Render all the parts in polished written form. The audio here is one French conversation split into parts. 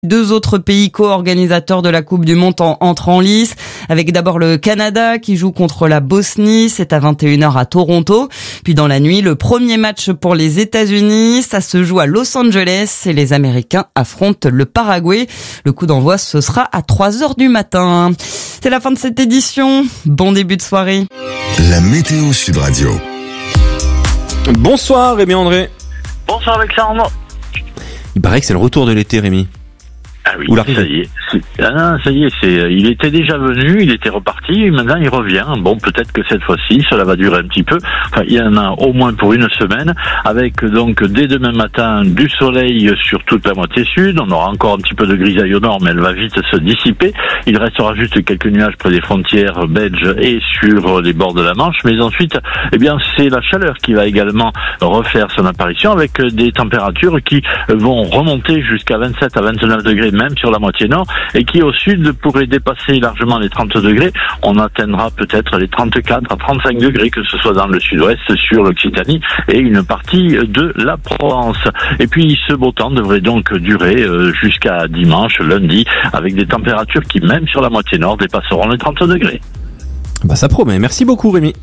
2 autres pays co-organisateurs de la Coupe du Monde entrent en lice, avec d'abord le Canada qui joue contre la Bosnie, c'est à 21h à Toronto. Puis dans la nuit, le premier match pour les États-Unis, ça se joue à Los Angeles et les Américains affrontent le Paraguay. Le coup d'envoi, ce sera à 3h du matin. C'est la fin de cette édition. Bon début de soirée. La météo Sud Radio. Bonsoir Rémi André. Bonsoir Alexandre. Il paraît que c'est le retour de l'été, Rémi. Ah oui, ça y est. Il était déjà venu, il était reparti, et maintenant il revient. Bon, peut-être que cette fois-ci, cela va durer un petit peu. Enfin, il y en a au moins pour une semaine, avec donc dès demain matin du soleil sur toute la moitié sud. On aura encore un petit peu de grisaille au nord, mais elle va vite se dissiper. Il restera juste quelques nuages près des frontières belges et sur les bords de la Manche. Mais ensuite, c'est la chaleur qui va également refaire son apparition, avec des températures qui vont remonter jusqu'à 27 à 29 degrés, même sur la moitié nord, et qui au sud pourrait dépasser largement les 30 degrés. On atteindra peut-être les 34 à 35 degrés, que ce soit dans le sud-ouest, sur l'Occitanie et une partie de la Provence. Et puis ce beau temps devrait donc durer jusqu'à dimanche, lundi, avec des températures qui, même sur la moitié nord, dépasseront les 30 degrés. Ça promet. Merci beaucoup Rémi.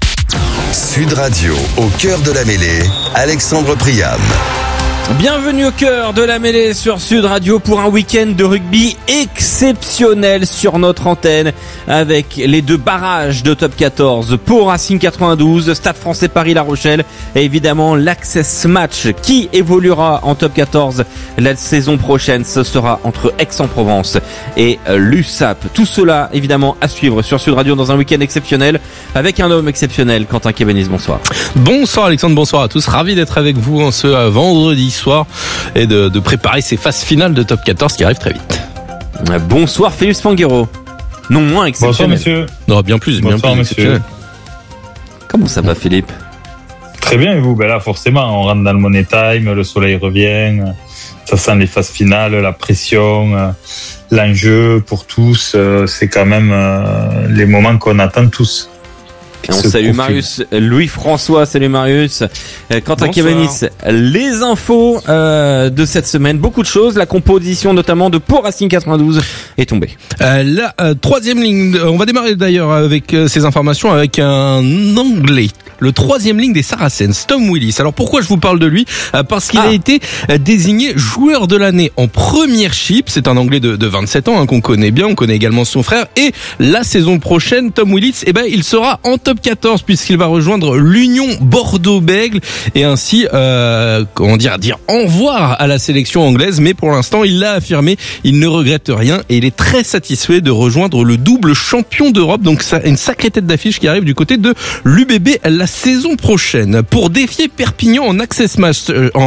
Sud Radio, au cœur de la mêlée, Alexandre Priam. Bienvenue au cœur de la mêlée sur Sud Radio pour un week-end de rugby exceptionnel sur notre antenne, avec les 2 barrages de Top 14 pour Racing 92, Stade Français Paris-La Rochelle et évidemment l'Access Match qui évoluera en Top 14 la saison prochaine. Ce sera entre Aix-en-Provence et l'USAP. Tout cela évidemment à suivre sur Sud Radio dans un week-end exceptionnel avec un homme exceptionnel. Quentin Kébenis, bonsoir. Bonsoir Alexandre, bonsoir à tous. Ravi d'être avec vous en ce vendredi soir et de préparer ces phases finales de Top 14 qui arrivent très vite. Bonsoir Philippe Spanghero. Non moins exceptionnel. Bonsoir monsieur. Non, bien plus exceptionnel. Comment ça va Philippe? Très bien, et vous? Là forcément, on rentre dans le money time, le soleil revient, ça sent les phases finales, la pression, l'enjeu pour tous, c'est quand même les moments qu'on attend tous. On salue Marius, Louis-François, salut Marius, Quentin Kébenis, les infos de cette semaine, beaucoup de choses, la composition notamment de Pau Racing 92 est tombée. La troisième ligne, on va démarrer d'ailleurs avec ces informations avec un Anglais. Le 3e ligne des Saracens, Tom Willis. Alors pourquoi je vous parle de lui? Parce qu'il a été désigné joueur de l'année en Premiership. C'est un Anglais de 27 ans qu'on connaît bien. On connaît également son frère. Et la saison prochaine, Tom Willis, il sera en Top 14 puisqu'il va rejoindre l'Union Bordeaux-Bègles et ainsi, dire au revoir à la sélection anglaise. Mais pour l'instant, il l'a affirmé, il ne regrette rien et il est très satisfait de rejoindre le double champion d'Europe. Donc ça, une sacrée tête d'affiche qui arrive du côté de l'UBB la saison prochaine. Pour défier Perpignan en access match,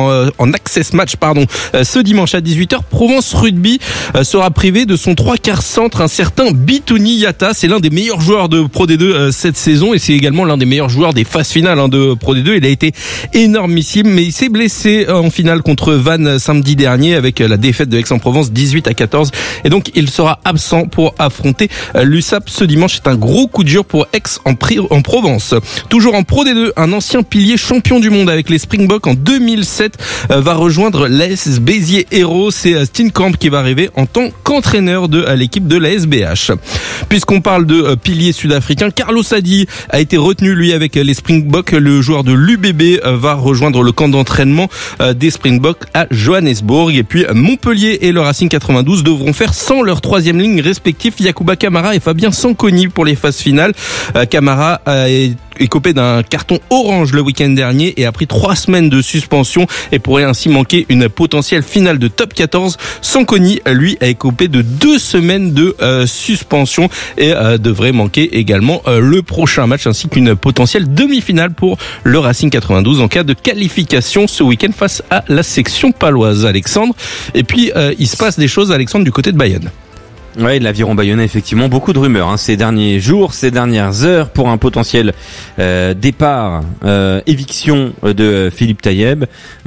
ce dimanche à 18h, Provence Rugby sera privé de son 3/4 centre, un certain Bitouni Yata. C'est l'un des meilleurs joueurs de Pro D2 cette saison et c'est également l'un des meilleurs joueurs des phases finales de Pro D2. Il a été énormissime, mais il s'est blessé en finale contre Vannes samedi dernier avec la défaite de Aix-en-Provence 18-14 et donc il sera absent pour affronter l'USAP ce dimanche. C'est un gros coup dur pour Aix en Provence. Toujours en Pro D2, un ancien pilier champion du monde avec les Springboks en 2007 va rejoindre l'AS Béziers Héros. C'est Steenkamp qui va arriver en tant qu'entraîneur de l'équipe de la SBH. Puisqu'on parle de pilier sud-africain, Carlos Hadi a été retenu lui avec les Springboks. Le joueur de l'UBB va rejoindre le camp d'entraînement des Springboks à Johannesburg. Et puis Montpellier et le Racing 92 devront faire sans leur 3e ligne respectif, Yacouba Camara et Fabien Sanconi pour les phases finales. Camara est écopé d'un carton orange le week-end dernier et a pris 3 semaines de suspension et pourrait ainsi manquer une potentielle finale de Top 14. Sanconi, lui, a écopé de 2 semaines de suspension et devrait manquer également le prochain match ainsi qu'une potentielle demi-finale pour le Racing 92 en cas de qualification ce week-end face à la section paloise. Alexandre. Et puis, il se passe des choses, Alexandre, du côté de Bayonne. Ouais, l'Aviron Bayonnais, effectivement, beaucoup de rumeurs ces derniers jours, ces dernières heures pour un potentiel départ, éviction de Philippe Taïeb,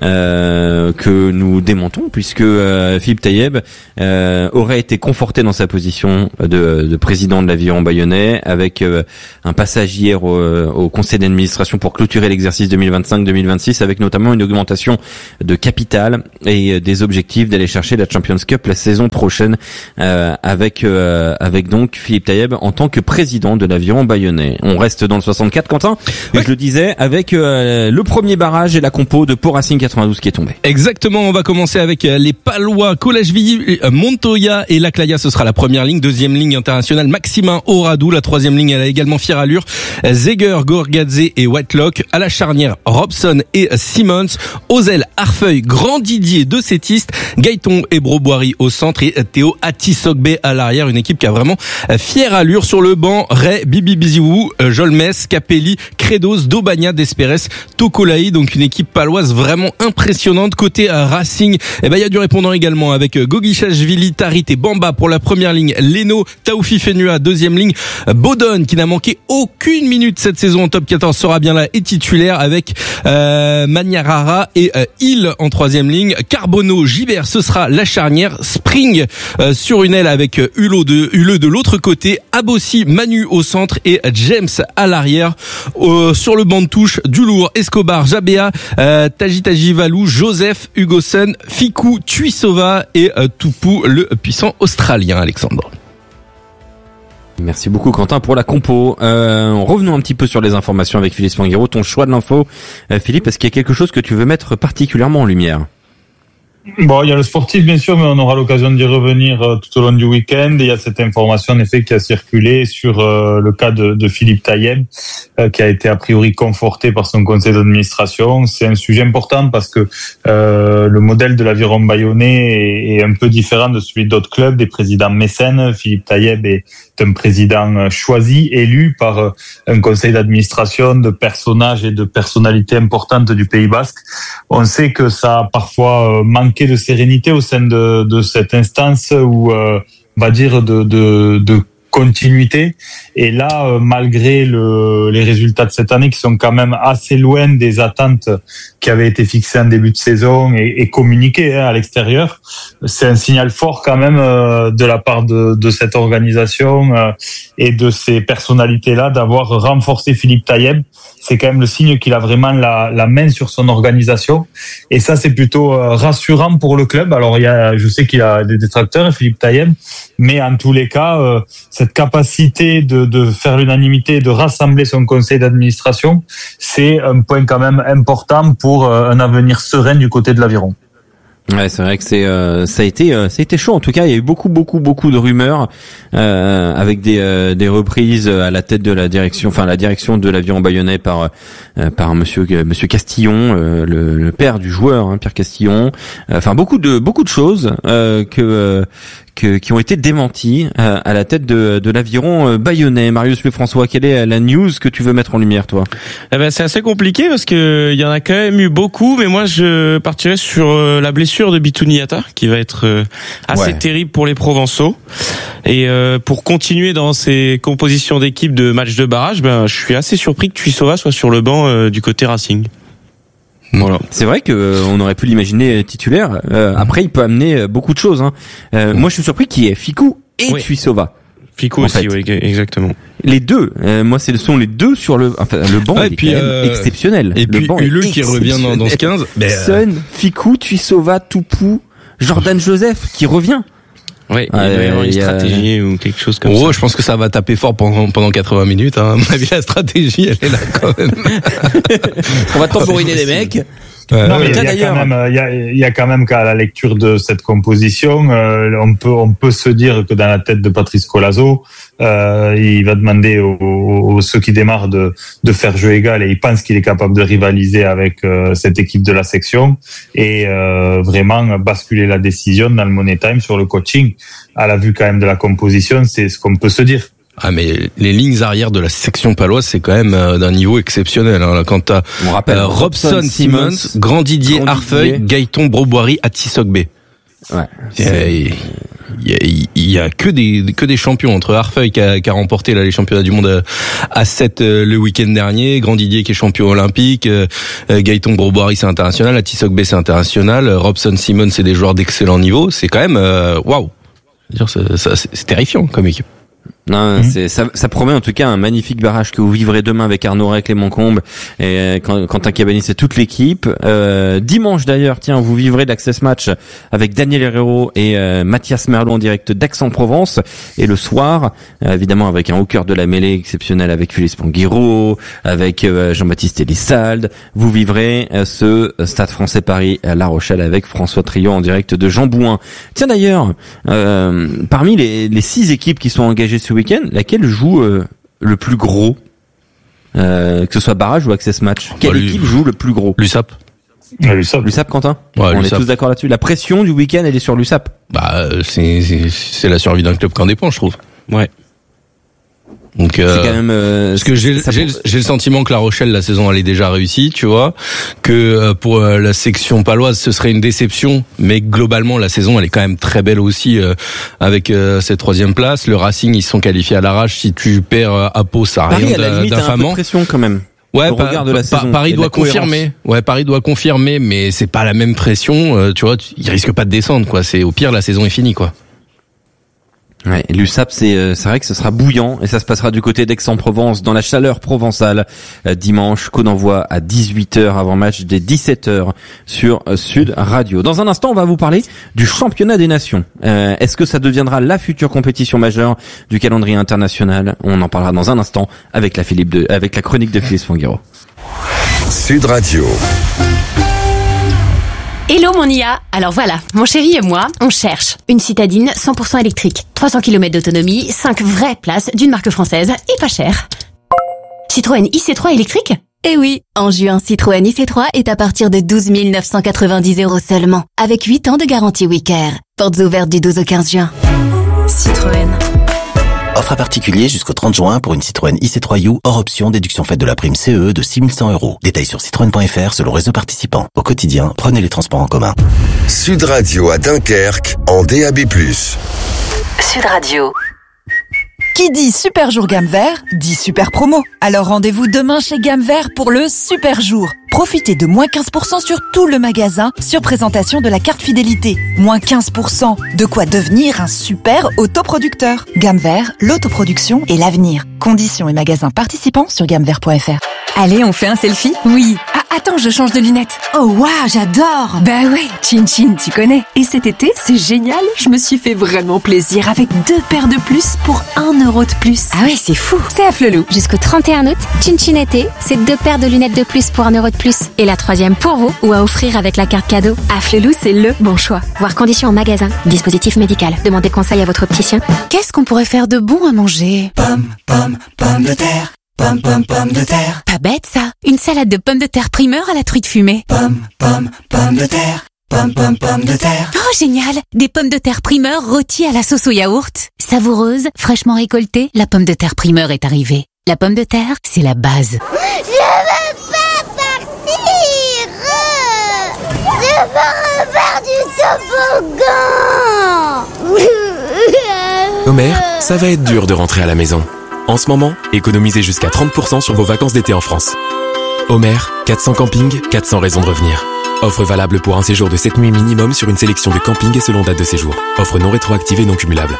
que nous démentons puisque Philippe Taïeb aurait été conforté dans sa position de président de l'Aviron Bayonnais avec un passage hier au conseil d'administration pour clôturer l'exercice 2025-2026 avec notamment une augmentation de capital et des objectifs d'aller chercher la Champions Cup la saison prochaine avec donc Philippe Taïeb en tant que président de l'Aviron Bayonnais. On reste dans le 64, Quentin, et je le disais, avec le premier barrage et la compo de Pau Racing 92 qui est tombé. Exactement, on va commencer avec les Palois, Colashvilly, Montoya et Laclaya, ce sera la première ligne. Deuxième ligne internationale, Maximin Oradou. La troisième ligne, elle a également fière allure, Zeger, Gorgadze et Whitelock. À la charnière, Robson et Simmons. Aux ailes, Arfeuil, Grand Didier, deux sétistes, Gaëton et Broboiry au centre et Théo Atisogbe à l'arrière. Une équipe qui a vraiment fière allure. Sur le banc, Ray, Bibi Biziou, Jolmes, Capelli, Credos, Dobagna, Desperes, Tokolaï. Donc une équipe paloise vraiment impressionnante. Côté Racing, il y a du répondant également avec Gogichashvili, Tarit et Bamba pour la première ligne. Leno, Taoufi Fenua, deuxième ligne. Bodon, qui n'a manqué aucune minute cette saison en top 14, sera bien là et titulaire avec Maniarara et Hill en troisième ligne. Carbono, Gibert, ce sera la charnière. Spring sur une aile avec Hulot de l'autre côté. Abossi, Manu au centre et James à l'arrière. Sur le banc de touche, Dulour, Escobar, Jabea, Tajitaji Valou, Joseph, Hugosen, Fikou, Tuisova et Toupou, le puissant australien, Alexandre. Merci beaucoup Quentin pour la compo. Revenons un petit peu sur les informations avec Philippe Spanghero. Ton choix de l'info, Philippe, est-ce qu'il y a quelque chose que tu veux mettre particulièrement en lumière ? Bon, il y a le sportif bien sûr, mais on aura l'occasion d'y revenir tout au long du week-end. Et il y a cette information en effet qui a circulé sur le cas de Philippe Taïeb, qui a été a priori conforté par son conseil d'administration. C'est un sujet important parce que le modèle de l'Aviron Bayonnais est un peu différent de celui d'autres clubs, des présidents mécènes. Philippe Taïeb est un président choisi, élu par un conseil d'administration de personnages et de personnalités importantes du Pays Basque. On sait que ça a parfois manqué de sérénité au sein de cette instance où, on va dire, de continuité. Et là, malgré les résultats de cette année qui sont quand même assez loin des attentes qui avaient été fixées en début de saison et communiquées à l'extérieur, c'est un signal fort quand même de la part de cette organisation et de ces personnalités-là d'avoir renforcé Philippe Taïeb. C'est quand même le signe qu'il a vraiment la main sur son organisation. Et ça, c'est plutôt rassurant pour le club. Alors, je sais qu'il y a des détracteurs, Philippe Taïeb, mais en tous les cas, cette capacité de faire l'unanimité, de rassembler son conseil d'administration, c'est un point quand même important pour un avenir serein du côté de l'Aviron. Ouais, c'est vrai que ça a été chaud. En tout cas, il y a eu beaucoup de rumeurs avec des reprises à la tête de la direction de l'Aviron Bayonnais par monsieur Castillon, le père du joueur, Pierre Castillon. Enfin beaucoup de choses qui ont été démenties à la tête de l'Aviron Bayonnais. Marius Lefrançois, quelle est la news que tu veux mettre en lumière, toi ? C'est assez compliqué parce que il y en a quand même eu beaucoup, mais moi je partirais sur la blessure de Bitouni Yata qui va être assez terrible pour les Provençaux. Et pour continuer dans ces compositions d'équipe de matchs de barrage, je suis assez surpris que Tuisova soit sur le banc du côté Racing. Voilà. C'est vrai que on aurait pu l'imaginer titulaire. Après, il peut amener beaucoup de choses. Moi, je suis surpris qu'il y ait Fikou et Tuisova. Fikou aussi, oui, exactement. Les deux, moi, ce sont les deux sur le banc. Ouais, il est quand même exceptionnel. Et puis Huleux qui revient dans ce 15. Sun, Fikou, Tuisova, Toupou, Jordan Joseph qui revient. Oui, il va y avoir une stratégie ou quelque chose comme ça. Je pense que ça va taper fort pendant 80 minutes. À mon avis, la stratégie, elle est là quand même. On va tambouriner les mecs. Non, mais il y a quand même qu'à la lecture de cette composition, on peut se dire que dans la tête de Patrice Colazo, il va demander aux ceux qui démarrent de faire jeu égal et il pense qu'il est capable de rivaliser avec cette équipe de la section et vraiment basculer la décision dans le Money Time sur le coaching. À la vue quand même de la composition, c'est ce qu'on peut se dire. Ah mais les lignes arrière de la section paloise c'est quand même d'un niveau exceptionnel. Quand t'as Robson, Simmons, Grand Didier, Arfeuil, Gaëton, Broboiry, Atisogbe. Ouais. il y a que des champions, entre Arfeuil qui a remporté là les championnats du monde à 7 le week-end dernier, Grand Didier qui est champion olympique, Gaëton Grosboiry c'est international, Atisok B c'est international, Robson Simon c'est des joueurs d'excellent niveau. C'est quand même waouh. C'est terrifiant comme équipe. Non, ça promet en tout cas un magnifique barrage que vous vivrez demain avec Arnaud Ray, Clément Combe et Quentin Cabanis et toute l'équipe. Dimanche d'ailleurs, tiens, vous vivrez l'Access Match avec Daniel Herrero et Mathias Merlot en direct d'Aix-en-Provence. Et le soir, évidemment avec un Au cœur de la mêlée exceptionnel avec Félix Panguiro, avec Jean-Baptiste Elissalde, vous vivrez ce Stade Français Paris à La Rochelle avec François Trio en direct de Jean Bouin. Tiens d'ailleurs, parmi les 6 équipes qui sont engagées ce week-end, laquelle joue le plus gros, que ce soit barrage ou access match? Quelle équipe joue le plus gros? L'USAP. L'USAP, Quentin? Ouais, on est tous d'accord là-dessus. La pression du week-end, elle est sur l'USAP. Bah, c'est la survie d'un club qu'en dépend, je trouve. Ouais. Donc, c'est quand même, parce que j'ai le sentiment que La Rochelle, la saison elle est déjà réussie, tu vois, que pour la section paloise ce serait une déception, mais globalement la saison elle est quand même très belle aussi avec cette 3e place. Le Racing ils se sont qualifiés à l'arrache. Si tu perds à Pau, ça n'a rien d'infamant. Un peu de pression quand même. Ouais, Paris doit confirmer. Ouais, Paris doit confirmer, mais c'est pas la même pression. Tu vois, ils risquent pas de descendre, quoi. C'est au pire la saison est finie, quoi. Ouais, l'USAP c'est vrai que ce sera bouillant et ça se passera du côté d'Aix-en-Provence dans la chaleur provençale dimanche, coup d'envoi à 18h avant match dès 17h sur Sud Radio. Dans un instant, on va vous parler du championnat des nations. Est-ce que ça deviendra la future compétition majeure du calendrier international? On en parlera dans un instant avec la chronique de Félix Panguiro. Sud Radio. Hello mon IA, alors voilà, mon chéri et moi, on cherche une citadine 100% électrique, 300 km d'autonomie, 5 vraies places d'une marque française et pas cher. Citroën IC3 électrique? Eh oui, en juin, Citroën IC3 est à partir de 12 990 € seulement, avec 8 ans de garantie WeCare. Portes ouvertes du 12 au 15 juin. Citroën. Offre à particulier jusqu'au 30 juin pour une Citroën IC3U hors option, déduction faite de la prime CE de 6 100 €. Détails sur citroën.fr selon réseau participant. Au quotidien, prenez les transports en commun. Sud Radio à Dunkerque en DAB+. Sud Radio. Qui dit super jour gamme vert, dit super promo. Alors rendez-vous demain chez Gamme Vert pour le super jour. Profitez de moins 15% sur tout le magasin sur présentation de la carte fidélité. Moins 15%, de quoi devenir un super autoproducteur. Gamme Vert, l'autoproduction et l'avenir. Conditions et magasins participants sur gammevert.fr. Allez, on fait un selfie? Oui. Ah, attends, je change de lunettes. Oh waouh, j'adore. Bah ouais, Chin Chin, tu connais. Et cet été, c'est génial, je me suis fait vraiment plaisir avec 2 paires de plus pour 1 € de plus. Ah ouais, c'est fou. C'est à Flelou. Jusqu'au 31 août, Chin Chin été, c'est 2 paires de lunettes de plus pour 1 € de plus. Et la 3e pour vous ou à offrir avec la carte cadeau. À Flelou, c'est le bon choix. Voir conditions en magasin. Dispositif médical. Demandez conseil à votre opticien. Qu'est-ce qu'on pourrait faire de bon à manger? Pomme de terre. Pomme de terre. Pas bête ça. Une salade de pommes de terre primeur à la truite fumée. Pomme de terre. Pomme de terre. Oh génial. Des pommes de terre primeur rôties à la sauce au yaourt. Savoureuse, fraîchement récoltée, la pomme de terre primeur est arrivée. La pomme de terre, c'est la base. Je veux pas partir. Je veux refaire du toboggan. Homer, ça va être dur de rentrer à la maison. En ce moment, économisez jusqu'à 30% sur vos vacances d'été en France. Homer, 400 campings, 400 raisons de revenir. Offre valable pour un séjour de 7 nuits minimum sur une sélection de campings et selon date de séjour. Offre non rétroactive et non cumulable.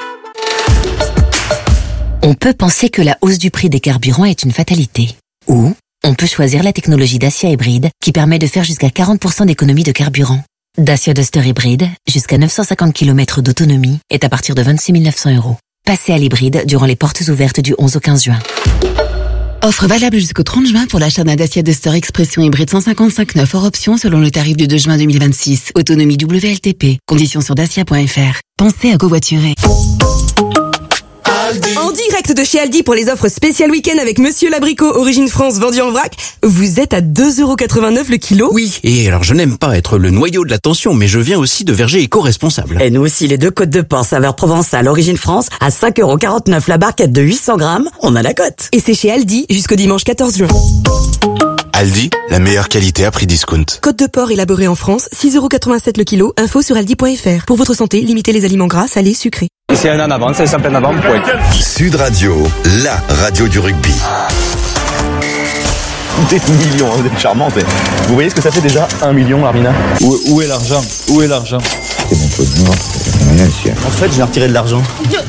On peut penser que la hausse du prix des carburants est une fatalité. Ou on peut choisir la technologie Dacia Hybride qui permet de faire jusqu'à 40% d'économie de carburant. Dacia Duster Hybride, jusqu'à 950 km d'autonomie, est à partir de 26 900 €. Passez à l'hybride durant les portes ouvertes du 11 au 15 juin. Offre valable jusqu'au 30 juin pour l'achat d'un Dacia Duster Expression hybride 155/9 hors option selon le tarif du 2 juin 2026. Autonomie WLTP. Conditions sur dacia.fr. Pensez à covoiturer. En direct de chez Aldi pour les offres spéciales week-end avec Monsieur Labricot, origine France, vendu en vrac. Vous êtes à 2,89 € le kilo. Oui, et alors je n'aime pas être le noyau de l'attention, mais je viens aussi de vergers éco-responsables. Et nous aussi, les 2 côtes de porc saveur provençale, origine France, à 5,49 € la barquette de 800 grammes, on a la cote. Et c'est chez Aldi jusqu'au dimanche 14 juin. Aldi, la meilleure qualité à prix discount. Côte de porc élaborée en France, 6,87€ le kilo. Info sur aldi.fr. Pour votre santé, limitez les aliments gras, salés, sucrés. C'est un en avant, c'est simple en avant. Sud Radio, la radio du rugby. Des millions, vous êtes charmante. Vous voyez ce que ça fait déjà 1 million, Armina? Où est l'argent? Où est l'argent? C'est mon pot de mort. En fait, j'ai retiré de l'argent.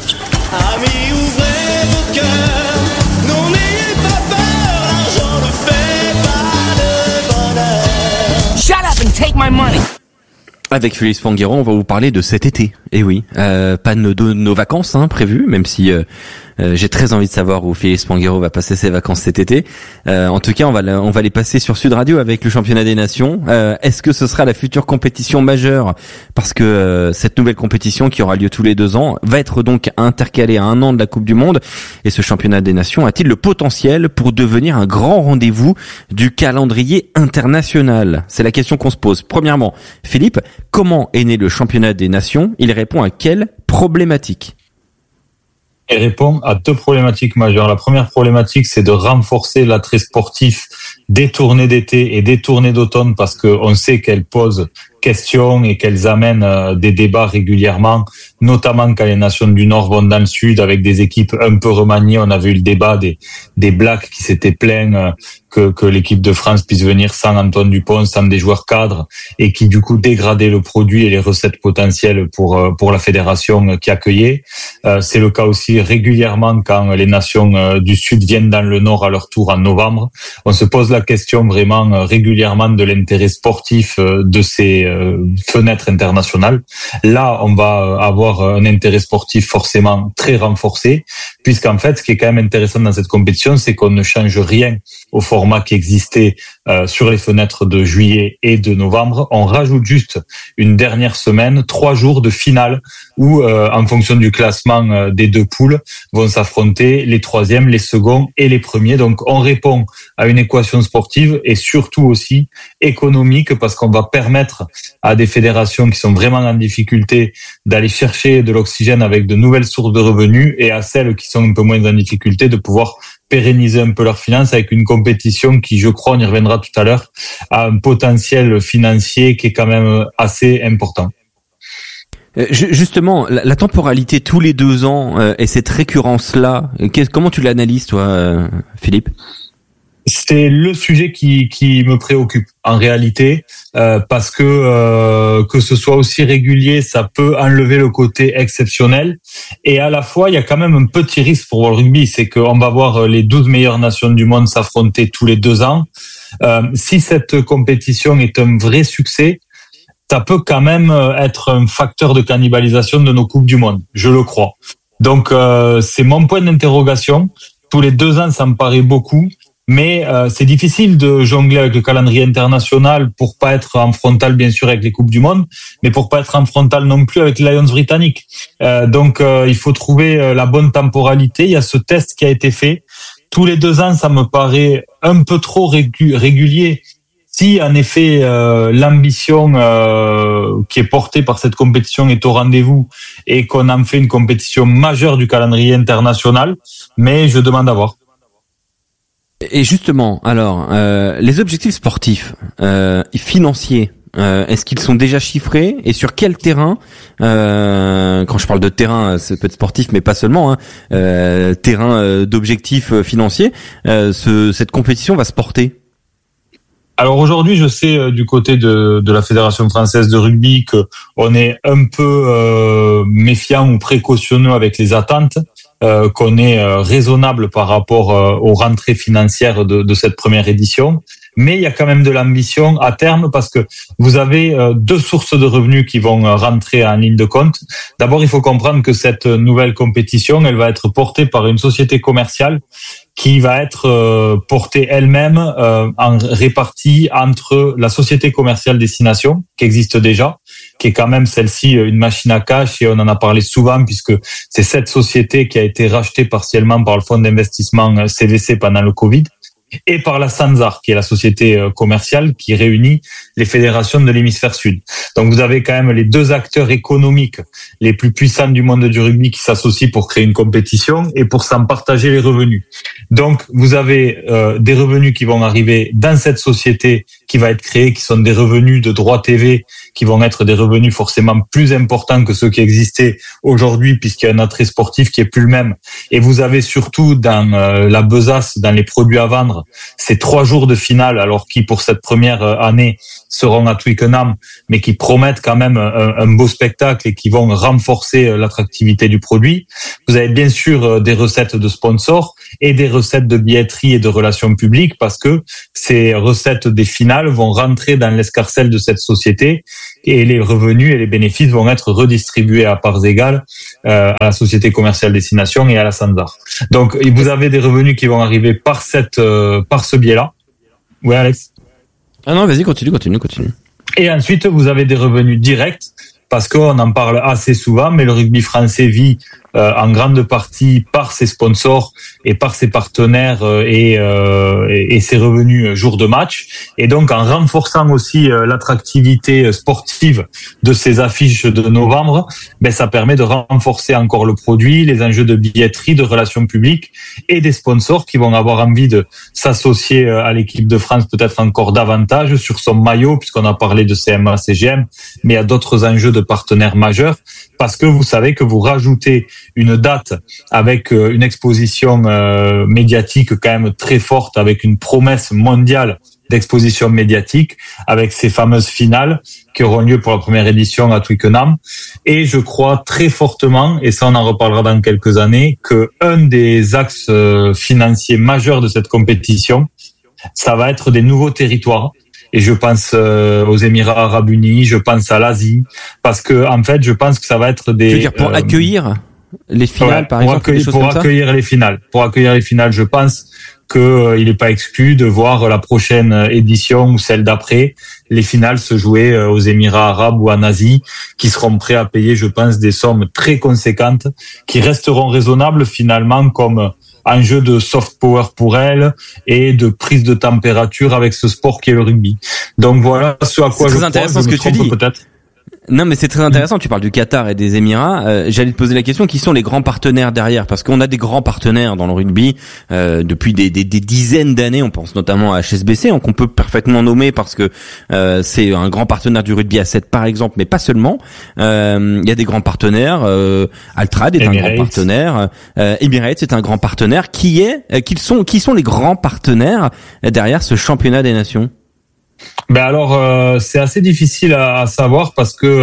Amis, ouvrez vos cœurs, non n'ayez pas peur, l'argent ne fait pas le bonheur. Shut up and take my money. Avec Félix Panguero, on va vous parler de cet été. Et oui, pas de nos vacances prévues, même si j'ai très envie de savoir où Félix Panguero va passer ses vacances cet été. En tout cas, on va les passer sur Sud Radio avec le championnat des nations. Est-ce que ce sera la future compétition majeure? Parce que cette nouvelle compétition qui aura lieu tous les 2 ans va être donc intercalée à 1 an de la Coupe du Monde. Et ce championnat des nations a-t-il le potentiel pour devenir un grand rendez-vous du calendrier international? C'est la question qu'on se pose. Premièrement, Philippe, comment est né le championnat des nations? Il répond à quelle problématique? Il répond à 2 problématiques majeures. La première problématique, c'est de renforcer l'attrait sportif des tournées d'été et des tournées d'automne parce qu'on sait qu'elles posent questions et qu'elles amènent des débats régulièrement, notamment quand les nations du Nord vont dans le Sud avec des équipes un peu remaniées. On a vu le débat des Blacks qui s'étaient plaints que l'équipe de France puisse venir sans Antoine Dupont, sans des joueurs cadres et qui du coup dégradait le produit et les recettes potentielles pour la fédération qui accueillait. C'est le cas aussi régulièrement quand les nations du Sud viennent dans le Nord à leur tour en novembre. On se pose la question vraiment régulièrement de l'intérêt sportif de ces fenêtres internationales. Là, on va avoir un intérêt sportif forcément très renforcé, puisqu'en fait, ce qui est quand même intéressant dans cette compétition, c'est qu'on ne change rien au format qui existait sur les fenêtres de juillet et de novembre. On rajoute juste une dernière semaine, 3 jours de finale où, en fonction du classement des 2 poules, vont s'affronter les 3e, les seconds et les premiers. Donc, on répond à une équation sportive et surtout aussi économique parce qu'on va permettre à des fédérations qui sont vraiment en difficulté d'aller chercher de l'oxygène avec de nouvelles sources de revenus et à celles qui sont un peu moins en difficulté de pouvoir pérenniser un peu leurs finances avec une compétition qui, je crois, on y reviendra tout à l'heure, a un potentiel financier qui est quand même assez important. Justement, la temporalité tous les 2 ans et cette récurrence-là, comment tu l'analyses, toi, Philippe? C'est le sujet qui me préoccupe en réalité parce que ce soit aussi régulier, ça peut enlever le côté exceptionnel et à la fois il y a quand même un petit risque pour le rugby, c'est qu'on va voir les 12 meilleures nations du monde s'affronter tous les 2 ans. Si cette compétition est un vrai succès, ça peut quand même être un facteur de cannibalisation de nos coupes du monde, je le crois. Donc c'est mon point d'interrogation. Tous les 2 ans, ça me paraît beaucoup. Mais c'est difficile de jongler avec le calendrier international pour pas être en frontal bien sûr avec les coupes du monde, mais pour pas être en frontal non plus avec les Lions britanniques. Donc il faut trouver la bonne temporalité. Il y a ce test qui a été fait. Tous les 2 ans, ça me paraît un peu trop régulier. Si en effet l'ambition qui est portée par cette compétition est au rendez-vous et qu'on en fait une compétition majeure du calendrier international, mais je demande à voir. Et justement, alors, les objectifs sportifs, financiers, est-ce qu'ils sont déjà chiffrés et sur quel terrain? Quand je parle de terrain, ça peut être sportif, mais pas seulement. Terrain d'objectifs financiers. Cette compétition va se porter. Alors aujourd'hui, je sais du côté de la Fédération française de rugby que on est un peu méfiant ou précautionneux avec les attentes. Qu'on est raisonnable par rapport aux rentrées financières de cette première édition. Mais il y a quand même de l'ambition à terme parce que vous avez 2 sources de revenus qui vont rentrer en ligne de compte. D'abord, il faut comprendre que cette nouvelle compétition, elle va être portée par une société commerciale qui va être portée elle-même en répartie entre la société commerciale Destination, qui existe déjà, qui est quand même celle-ci une machine à cash et on en a parlé souvent puisque c'est cette société qui a été rachetée partiellement par le fonds d'investissement CVC pendant le Covid, et par la SANZAR, qui est la société commerciale qui réunit les fédérations de l'hémisphère sud. Donc vous avez quand même les deux acteurs économiques les plus puissants du monde du rugby qui s'associent pour créer une compétition et pour s'en partager les revenus. Donc vous avez des revenus qui vont arriver dans cette société qui va être créée, qui sont des revenus de droits TV, qui vont être des revenus forcément plus importants que ceux qui existaient aujourd'hui, puisqu'il y a un attrait sportif qui est plus le même. Et vous avez surtout dans la besace, dans les produits à vendre, ces 3 jours de finale, alors qui pour cette première année seront à Twickenham, mais qui promettent quand même un beau spectacle et qui vont renforcer l'attractivité du produit. Vous avez bien sûr des recettes de sponsors et des recettes de billetterie et de relations publiques, parce que ces recettes des finales vont rentrer dans l'escarcelle de cette société et les revenus et les bénéfices vont être redistribués à parts égales à la Société commerciale Destination et à la SANZAR. Donc vous avez des revenus qui vont arriver par ce biais-là. Oui, Alex? Ah non, vas-y, continue. Et ensuite, vous avez des revenus directs, parce qu'on en parle assez souvent, mais le rugby français vit en grande partie par ses sponsors et par ses partenaires et ses revenus jour de match. Et donc, en renforçant aussi l'attractivité sportive de ces affiches de novembre, ça permet de renforcer encore le produit, les enjeux de billetterie, de relations publiques et des sponsors qui vont avoir envie de s'associer à l'équipe de France peut-être encore davantage sur son maillot, puisqu'on a parlé de CMA, CGM, mais il y a d'autres enjeux de partenaires majeurs, parce que vous savez que vous rajoutez une date avec une exposition médiatique quand même très forte, avec une promesse mondiale d'exposition médiatique, avec ces fameuses finales qui auront lieu pour la première édition à Twickenham. Et je crois très fortement, et ça on en reparlera dans quelques années, que un des axes financiers majeurs de cette compétition, ça va être des nouveaux territoires. Et je pense aux Émirats Arabes Unis, je pense à l'Asie, parce que en fait, je pense que ça va être des... Tu veux dire pour accueillir les finales, par exemple, des choses comme ça ? Pour accueillir les finales, je pense qu'il n'est pas exclu de voir la prochaine édition ou celle d'après, les finales se jouer aux Émirats Arabes ou en Asie, qui seront prêts à payer, je pense, des sommes très conséquentes, qui resteront raisonnables finalement comme enjeu de soft power pour elle et de prise de température avec ce sport qui est le rugby. Donc voilà ce à quoi je crois. Intéressant ce que tu dis. Peut-être. Non, mais c'est très intéressant. Tu parles du Qatar et des Émirats. J'allais te poser la question, qui sont les grands partenaires derrière? Parce qu'on a des grands partenaires dans le rugby depuis des dizaines d'années. On pense notamment à HSBC, qu'on peut parfaitement nommer parce que c'est un grand partenaire du rugby à 7 par exemple, mais pas seulement. Il y a des grands partenaires. Altrad est Emirates. Un grand partenaire. Emirates est un grand partenaire. Qui sont les grands partenaires derrière ce championnat des nations? Alors c'est assez difficile à savoir, parce que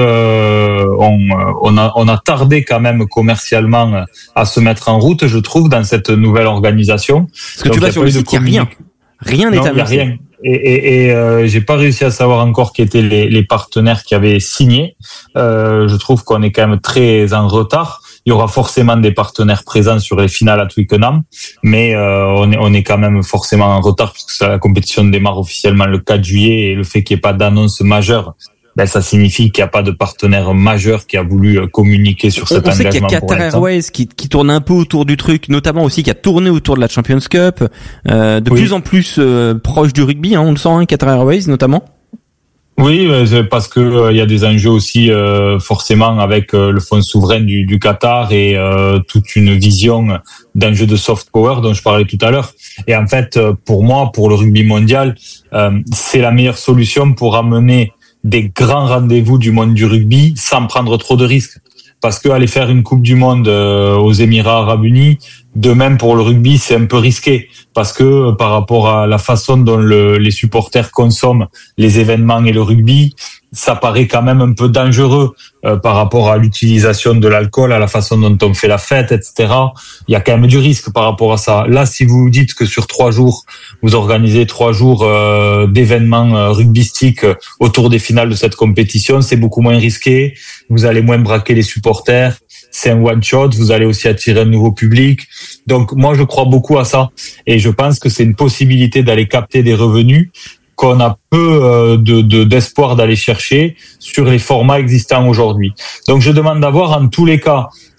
on a tardé quand même commercialement à se mettre en route, je trouve, dans cette nouvelle organisation. Parce que tu vas sur le site, il n'y a rien n'est annoncé. Il n'y a rien. Et j'ai pas réussi à savoir encore qui étaient les partenaires qui avaient signé. Je trouve qu'on est quand même très en retard. Il y aura forcément des partenaires présents sur les finales à Twickenham, mais on est quand même forcément en retard, puisque la compétition démarre officiellement le 4 juillet, et le fait qu'il n'y ait pas d'annonce majeure, ça signifie qu'il n'y a pas de partenaire majeur qui a voulu communiquer sur cet engagement. On sait qu'il y a Qatar Airways qui tourne un peu autour du truc, notamment aussi qui a tourné autour de la Champions Cup, plus en plus proche du rugby, on le sent, Qatar Airways notamment. Oui, parce que il y a des enjeux aussi forcément avec le fonds souverain du Qatar et toute une vision d'enjeux de soft power dont je parlais tout à l'heure. Et en fait, pour moi, pour le rugby mondial, c'est la meilleure solution pour amener des grands rendez-vous du monde du rugby sans prendre trop de risques. Parce que aller faire une Coupe du Monde aux Émirats Arabes Unis, de même pour le rugby, c'est un peu risqué, parce que par rapport à la façon dont les supporters consomment les événements et le rugby, ça paraît quand même un peu dangereux par rapport à l'utilisation de l'alcool, à la façon dont on fait la fête, etc. Il y a quand même du risque par rapport à ça. Là, si vous dites que sur 3 jours, vous organisez 3 jours d'événements rugbystiques autour des finales de cette compétition, c'est beaucoup moins risqué. Vous allez moins braquer les supporters. C'est un one shot. Vous allez aussi attirer un nouveau public. Donc, moi, je crois beaucoup à ça. Et je pense que c'est une possibilité d'aller capter des revenus qu'on a peu d'espoir d'aller chercher sur les formats existants aujourd'hui. Donc je demande d'avoir en tous les cas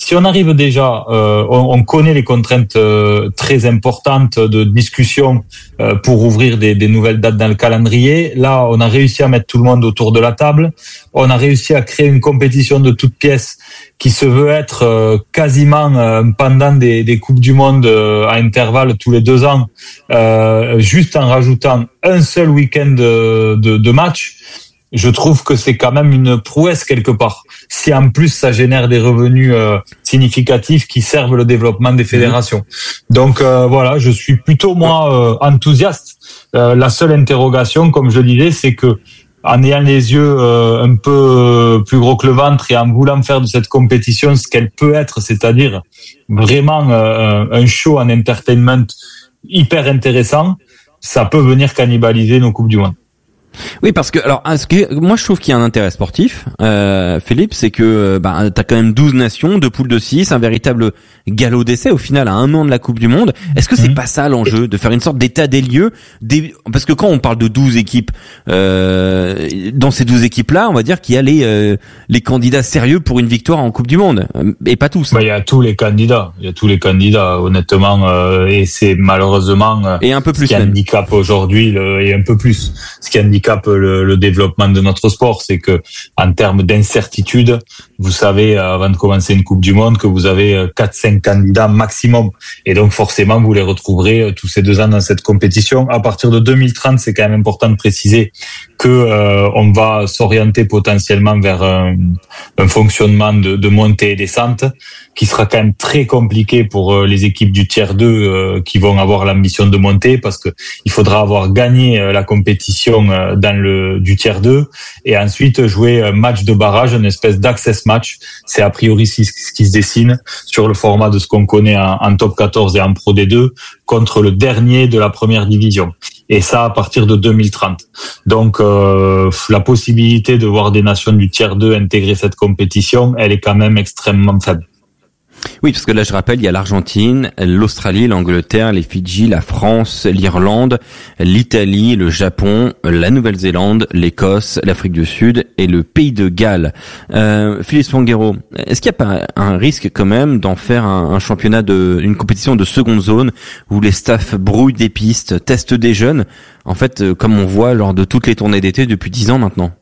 si on arrive déjà, on connaît les contraintes très importantes de discussion pour ouvrir des nouvelles dates dans le calendrier. Là, on a réussi à mettre tout le monde autour de la table. On a réussi à créer une compétition de toutes pièces qui se veut être quasiment un pendant des Coupes du Monde à intervalles tous les 2 ans, juste en rajoutant un seul week-end de match. Je trouve que c'est quand même une prouesse quelque part. Si en plus ça génère des revenus significatifs qui servent le développement des fédérations. Donc voilà, je suis plutôt moi enthousiaste. La seule interrogation, comme je disais, c'est que en ayant les yeux un peu plus gros que le ventre et en voulant faire de cette compétition ce qu'elle peut être, c'est-à-dire vraiment un show en entertainment hyper intéressant, ça peut venir cannibaliser nos Coupes du Monde. Oui, parce que alors moi je trouve qu'il y a un intérêt sportif, Philippe, c'est que t'as quand même 12 nations, 2 poules de 6, un véritable galop d'essai au final à 1 an de la Coupe du Monde. Est-ce que c'est pas ça l'enjeu, de faire une sorte d'état des lieux parce que quand on parle de 12 équipes, dans ces 12 équipes-là, on va dire qu'il y a les candidats sérieux pour une victoire en Coupe du Monde, et pas tous. Il y a tous les candidats, honnêtement, et c'est malheureusement et un peu plus ce qui handicape aujourd'hui et un peu plus ce qui handicape le développement de notre sport, c'est que en termes d'incertitude, vous savez avant de commencer une Coupe du Monde que vous avez 4-5 candidats maximum, et donc forcément vous les retrouverez tous ces 2 ans dans cette compétition. À partir de 2030, c'est quand même important de préciser que on va s'orienter potentiellement vers un fonctionnement de montée et descente qui sera quand même très compliqué pour les équipes du tiers 2 qui vont avoir l'ambition de monter, parce que il faudra avoir gagné la compétition du tiers 2 et ensuite jouer un match de barrage, une espèce d'access match. C'est a priori ce qui se dessine sur le format de ce qu'on connaît en top 14 et en Pro D2 contre le dernier de la première division. Et ça à partir de 2030. Donc la possibilité de voir des nations du tiers 2 intégrer cette compétition, elle est quand même extrêmement faible. Oui, parce que là, je rappelle, il y a l'Argentine, l'Australie, l'Angleterre, les Fidji, la France, l'Irlande, l'Italie, le Japon, la Nouvelle-Zélande, l'Écosse, l'Afrique du Sud et le Pays de Galles. Philippe Spanghero, est-ce qu'il n'y a pas un risque quand même d'en faire un championnat une compétition de seconde zone où les staffs brouillent des pistes, testent des jeunes, en fait, comme on voit lors de toutes les tournées d'été depuis 10 ans maintenant?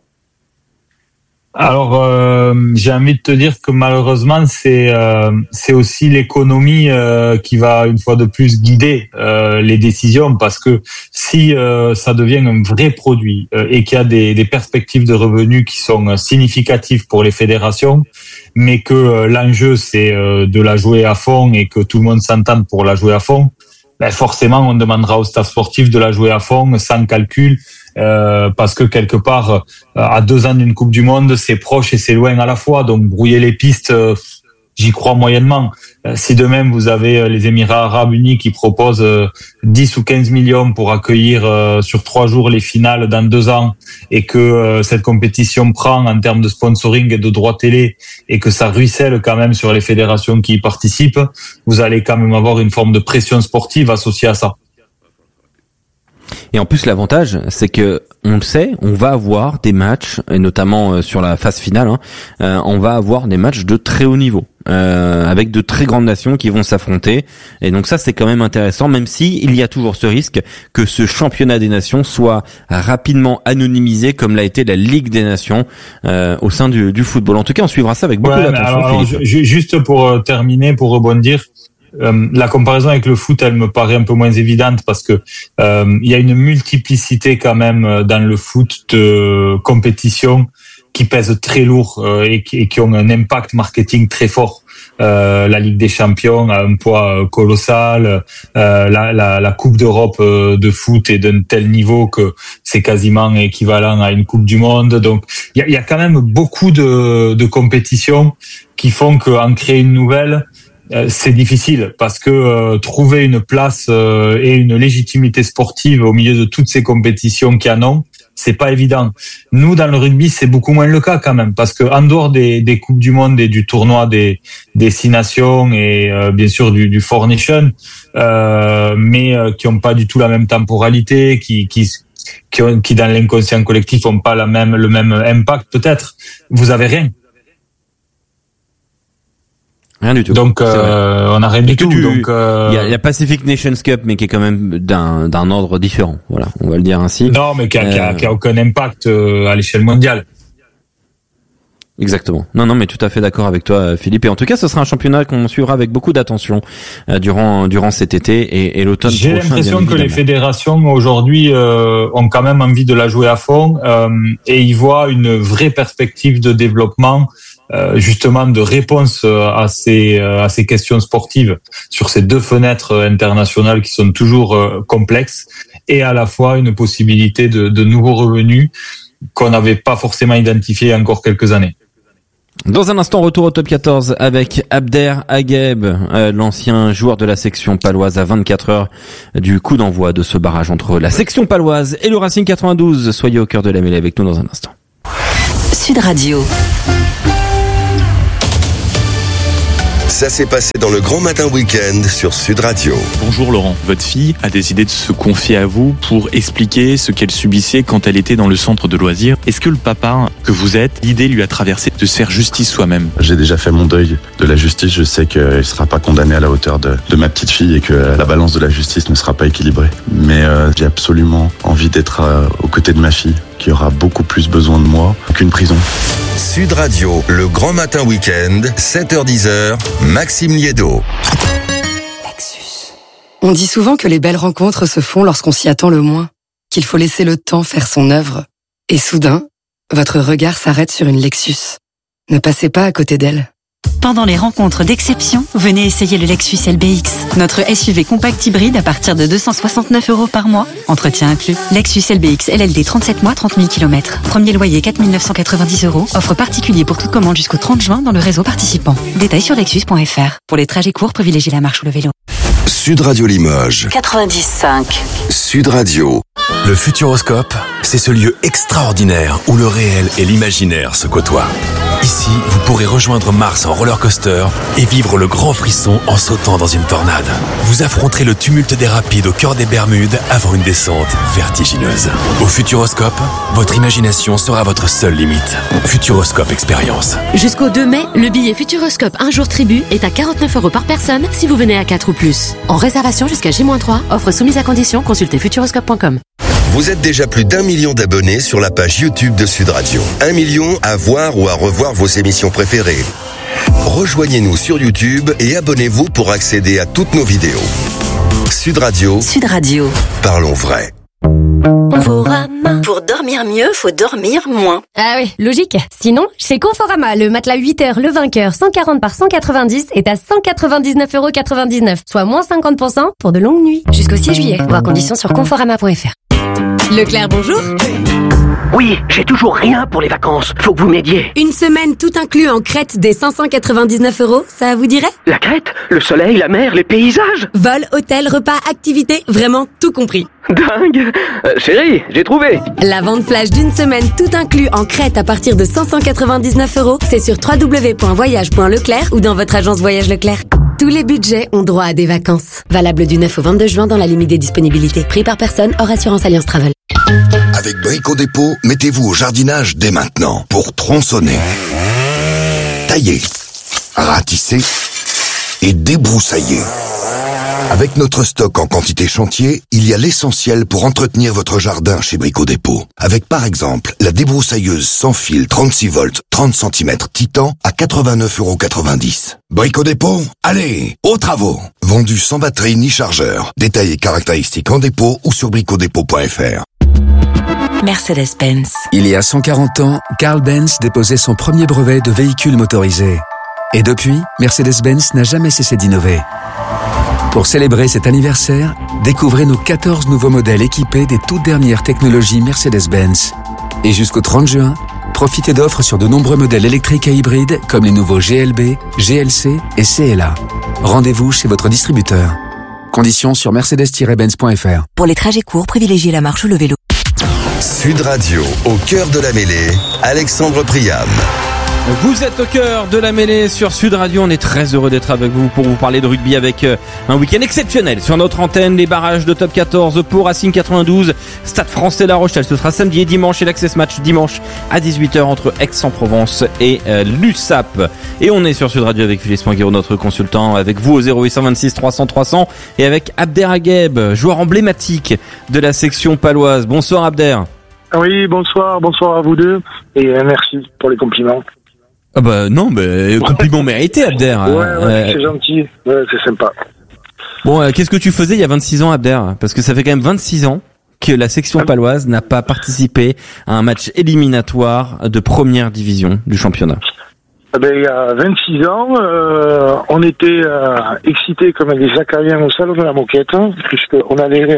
Alors, j'ai envie de te dire que malheureusement, c'est aussi l'économie qui va une fois de plus guider les décisions, parce que si ça devient un vrai produit et qu'il y a des perspectives de revenus qui sont significatives pour les fédérations, mais que l'enjeu c'est de la jouer à fond et que tout le monde s'entende pour la jouer à fond, ben forcément on demandera au staff sportif de la jouer à fond sans calcul. Parce que quelque part, à 2 ans d'une Coupe du Monde, c'est proche et c'est loin à la fois. Donc brouiller les pistes, j'y crois moyennement. Si de même vous avez les Émirats Arabes Unis qui proposent 10 ou 15 millions pour accueillir sur 3 jours les finales dans 2 ans, et que cette compétition prend en termes de sponsoring et de droits télé, et que ça ruisselle quand même sur les fédérations qui y participent, vous allez quand même avoir une forme de pression sportive associée à ça. Et en plus, l'avantage, c'est que on le sait, on va avoir des matchs, et notamment sur la phase finale, on va avoir des matchs de très haut niveau, avec de très grandes nations qui vont s'affronter. Et donc ça, c'est quand même intéressant, même si il y a toujours ce risque que ce championnat des nations soit rapidement anonymisé, comme l'a été la Ligue des Nations au sein du football. En tout cas, on suivra ça avec beaucoup d'attention. Alors, juste pour terminer, pour rebondir. La comparaison avec le foot, elle me paraît un peu moins évidente, parce que il y a une multiplicité quand même dans le foot de compétitions qui pèsent très lourd et qui ont un impact marketing très fort. La Ligue des Champions a un poids colossal. La Coupe d'Europe de foot est d'un tel niveau que c'est quasiment équivalent à une Coupe du Monde. Donc il y a quand même beaucoup de compétitions qui font qu'en créer une nouvelle, c'est difficile, parce que trouver une place et une légitimité sportive au milieu de toutes ces compétitions qui en ont, c'est pas évident. Nous, dans le rugby, c'est beaucoup moins le cas quand même, parce que en dehors des Coupes du Monde et du tournoi des 6 nations et bien sûr du Four Nations, mais qui ont pas du tout la même temporalité, qui dans l'inconscient collectif ont pas le même impact, peut-être, vous avez rien. Rien du tout. Donc on a rien du tout. Donc il y a la Pacific Nations Cup, mais qui est quand même d'un ordre différent. Voilà, on va le dire ainsi. Non, mais qui a aucun impact à l'échelle mondiale. Exactement. Non, mais tout à fait d'accord avec toi, Philippe. Et en tout cas, ce sera un championnat qu'on suivra avec beaucoup d'attention durant cet été et l'automne prochain. J'ai l'impression que les fédérations aujourd'hui ont quand même envie de la jouer à fond et ils voient une vraie perspective de développement, justement de réponse à ces questions sportives sur ces deux fenêtres internationales qui sont toujours complexes, et à la fois une possibilité de nouveaux revenus qu'on n'avait pas forcément identifiés il y a encore quelques années. Dans un instant, retour au top 14 avec Abder Agueb, l'ancien joueur de la section paloise, à 24 heures du coup d'envoi de ce barrage entre la section paloise et le Racing 92. Soyez au cœur de la mêlée avec nous dans un instant. Sud Radio. Ça s'est passé dans le Grand Matin Week-end sur Sud Radio. Bonjour Laurent, votre fille a décidé de se confier à vous pour expliquer ce qu'elle subissait quand elle était dans le centre de loisirs. Est-ce que le papa que vous êtes, l'idée lui a traversé de se faire justice soi-même? J'ai déjà fait mon deuil de la justice, je sais qu'elle ne sera pas condamnée à la hauteur de ma petite fille et que la balance de la justice ne sera pas équilibrée. Mais j'ai absolument envie d'être aux côtés de ma fille, qui aura beaucoup plus besoin de moi qu'une prison. Sud Radio, le Grand Matin Week-end, 7h-10h, Maxime Liédo. On dit souvent que les belles rencontres se font lorsqu'on s'y attend le moins, qu'il faut laisser le temps faire son œuvre. Et soudain, votre regard s'arrête sur une Lexus. Ne passez pas à côté d'elle. Pendant les rencontres d'exception, venez essayer le Lexus LBX, notre SUV compact hybride à partir de 269 € par mois, entretien inclus. Lexus LBX LLD 37 mois, 30 000 km. Premier loyer 4 990 €. Offre particulier pour toute commande jusqu'au 30 juin dans le réseau participant. Détails sur lexus.fr. Pour les trajets courts, privilégiez la marche ou le vélo. Sud Radio Limoges. 90.5. Sud Radio. Le Futuroscope, c'est ce lieu extraordinaire où le réel et l'imaginaire se côtoient. Ici, vous pourrez rejoindre Mars en roller coaster et vivre le grand frisson en sautant dans une tornade. Vous affronterez le tumulte des rapides au cœur des Bermudes avant une descente vertigineuse. Au Futuroscope, votre imagination sera votre seule limite. Futuroscope Expérience. Jusqu'au 2 mai, le billet Futuroscope un jour tribu est à 49 € par personne si vous venez à 4 ou plus. En réservation jusqu'à J-3, offre soumise à condition, consultez futuroscope.com. Vous êtes déjà plus d'1 million d'abonnés sur la page YouTube de Sud Radio. 1 million à voir ou à revoir vos émissions préférées. Rejoignez-nous sur YouTube et abonnez-vous pour accéder à toutes nos vidéos. Sud Radio. Sud Radio. Parlons vrai. Conforama. Pour dormir mieux, faut dormir moins. Ah oui, logique. Sinon, chez Conforama, le matelas 8 heures, le vainqueur, 140 par 190 est à 199,99 €, soit moins 50% pour de longues nuits. Jusqu'au 6 juillet. Voir conditions sur conforama.fr. Leclerc, bonjour. Oui, j'ai toujours rien pour les vacances. Faut que vous m'aidiez. Une semaine tout inclus en Crète des 599 €, ça vous dirait? La Crète, le soleil, la mer, les paysages. Vol, hôtel, repas, activités, vraiment tout compris. Dingue. Chérie, j'ai trouvé. La vente flash d'une semaine tout inclus en Crète à partir de 599 €, c'est sur www.voyage.leclerc ou dans votre agence Voyage Leclerc. Tous les budgets ont droit à des vacances. Valable du 9 au 22 juin dans la limite des disponibilités. Prix par personne hors assurance Alliance Travel. Avec Brico Dépôt, mettez-vous au jardinage dès maintenant pour tronçonner, tailler, ratisser et débroussailler. Avec notre stock en quantité chantier, il y a l'essentiel pour entretenir votre jardin chez Brico Dépôt. Avec par exemple la débroussailleuse sans fil 36 volts 30 cm Titan à 89,90 €. Brico Dépôt, allez, aux travaux. Vendu sans batterie ni chargeur. Détails et caractéristiques en dépôt ou sur bricodépôt.fr. Mercedes-Benz. Il y a 140 ans, Carl Benz déposait son premier brevet de véhicule motorisé. Et depuis, Mercedes-Benz n'a jamais cessé d'innover. Pour célébrer cet anniversaire, découvrez nos 14 nouveaux modèles équipés des toutes dernières technologies Mercedes-Benz. Et jusqu'au 30 juin, profitez d'offres sur de nombreux modèles électriques et hybrides comme les nouveaux GLB, GLC et CLA. Rendez-vous chez votre distributeur. Conditions sur mercedes-benz.fr. Pour les trajets courts, privilégiez la marche ou le vélo. Sud Radio, au cœur de la mêlée, Alexandre Priam. Vous êtes au cœur de la mêlée sur Sud Radio. On est très heureux d'être avec vous pour vous parler de rugby avec un week-end exceptionnel sur notre antenne. Les barrages de Top 14 pour Racing 92, Stade Français La Rochelle. Ce sera samedi et dimanche et l'Access Match dimanche à 18h entre Aix-en-Provence et l'USAP. Et on est sur Sud Radio avec Philippe Spanguero, notre consultant, avec vous au 0826 300 300 et avec Abder Agueb, joueur emblématique de la section paloise. Bonsoir Abder. Oui, bonsoir à vous deux et merci pour les compliments. Ah bah non, mais compliment mérité Abder. Ouais, c'est gentil, c'est sympa. Bon, qu'est-ce que tu faisais il y a 26 ans Abder? Parce que ça fait quand même 26 ans que la section paloise n'a pas participé à un match éliminatoire de première division du championnat. Il y a 26 ans, on était excités comme des acariens au salon de la Moquette, puisqu'on allait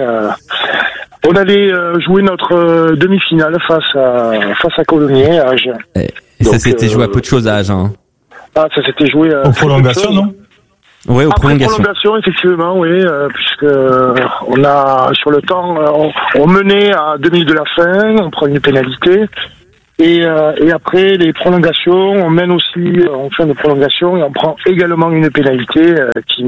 jouer notre demi-finale face à Colomiers à Agen. Et ça s'était joué à peu de choses à Agen. Ah, ça s'était joué aux prolongations, non? Oui, aux prolongations, effectivement, oui, puisque on a sur le temps, on menait à 2 minutes de la fin, on prend une pénalité. Et après les prolongations, on mène aussi en fin de prolongation et on prend également une pénalité qui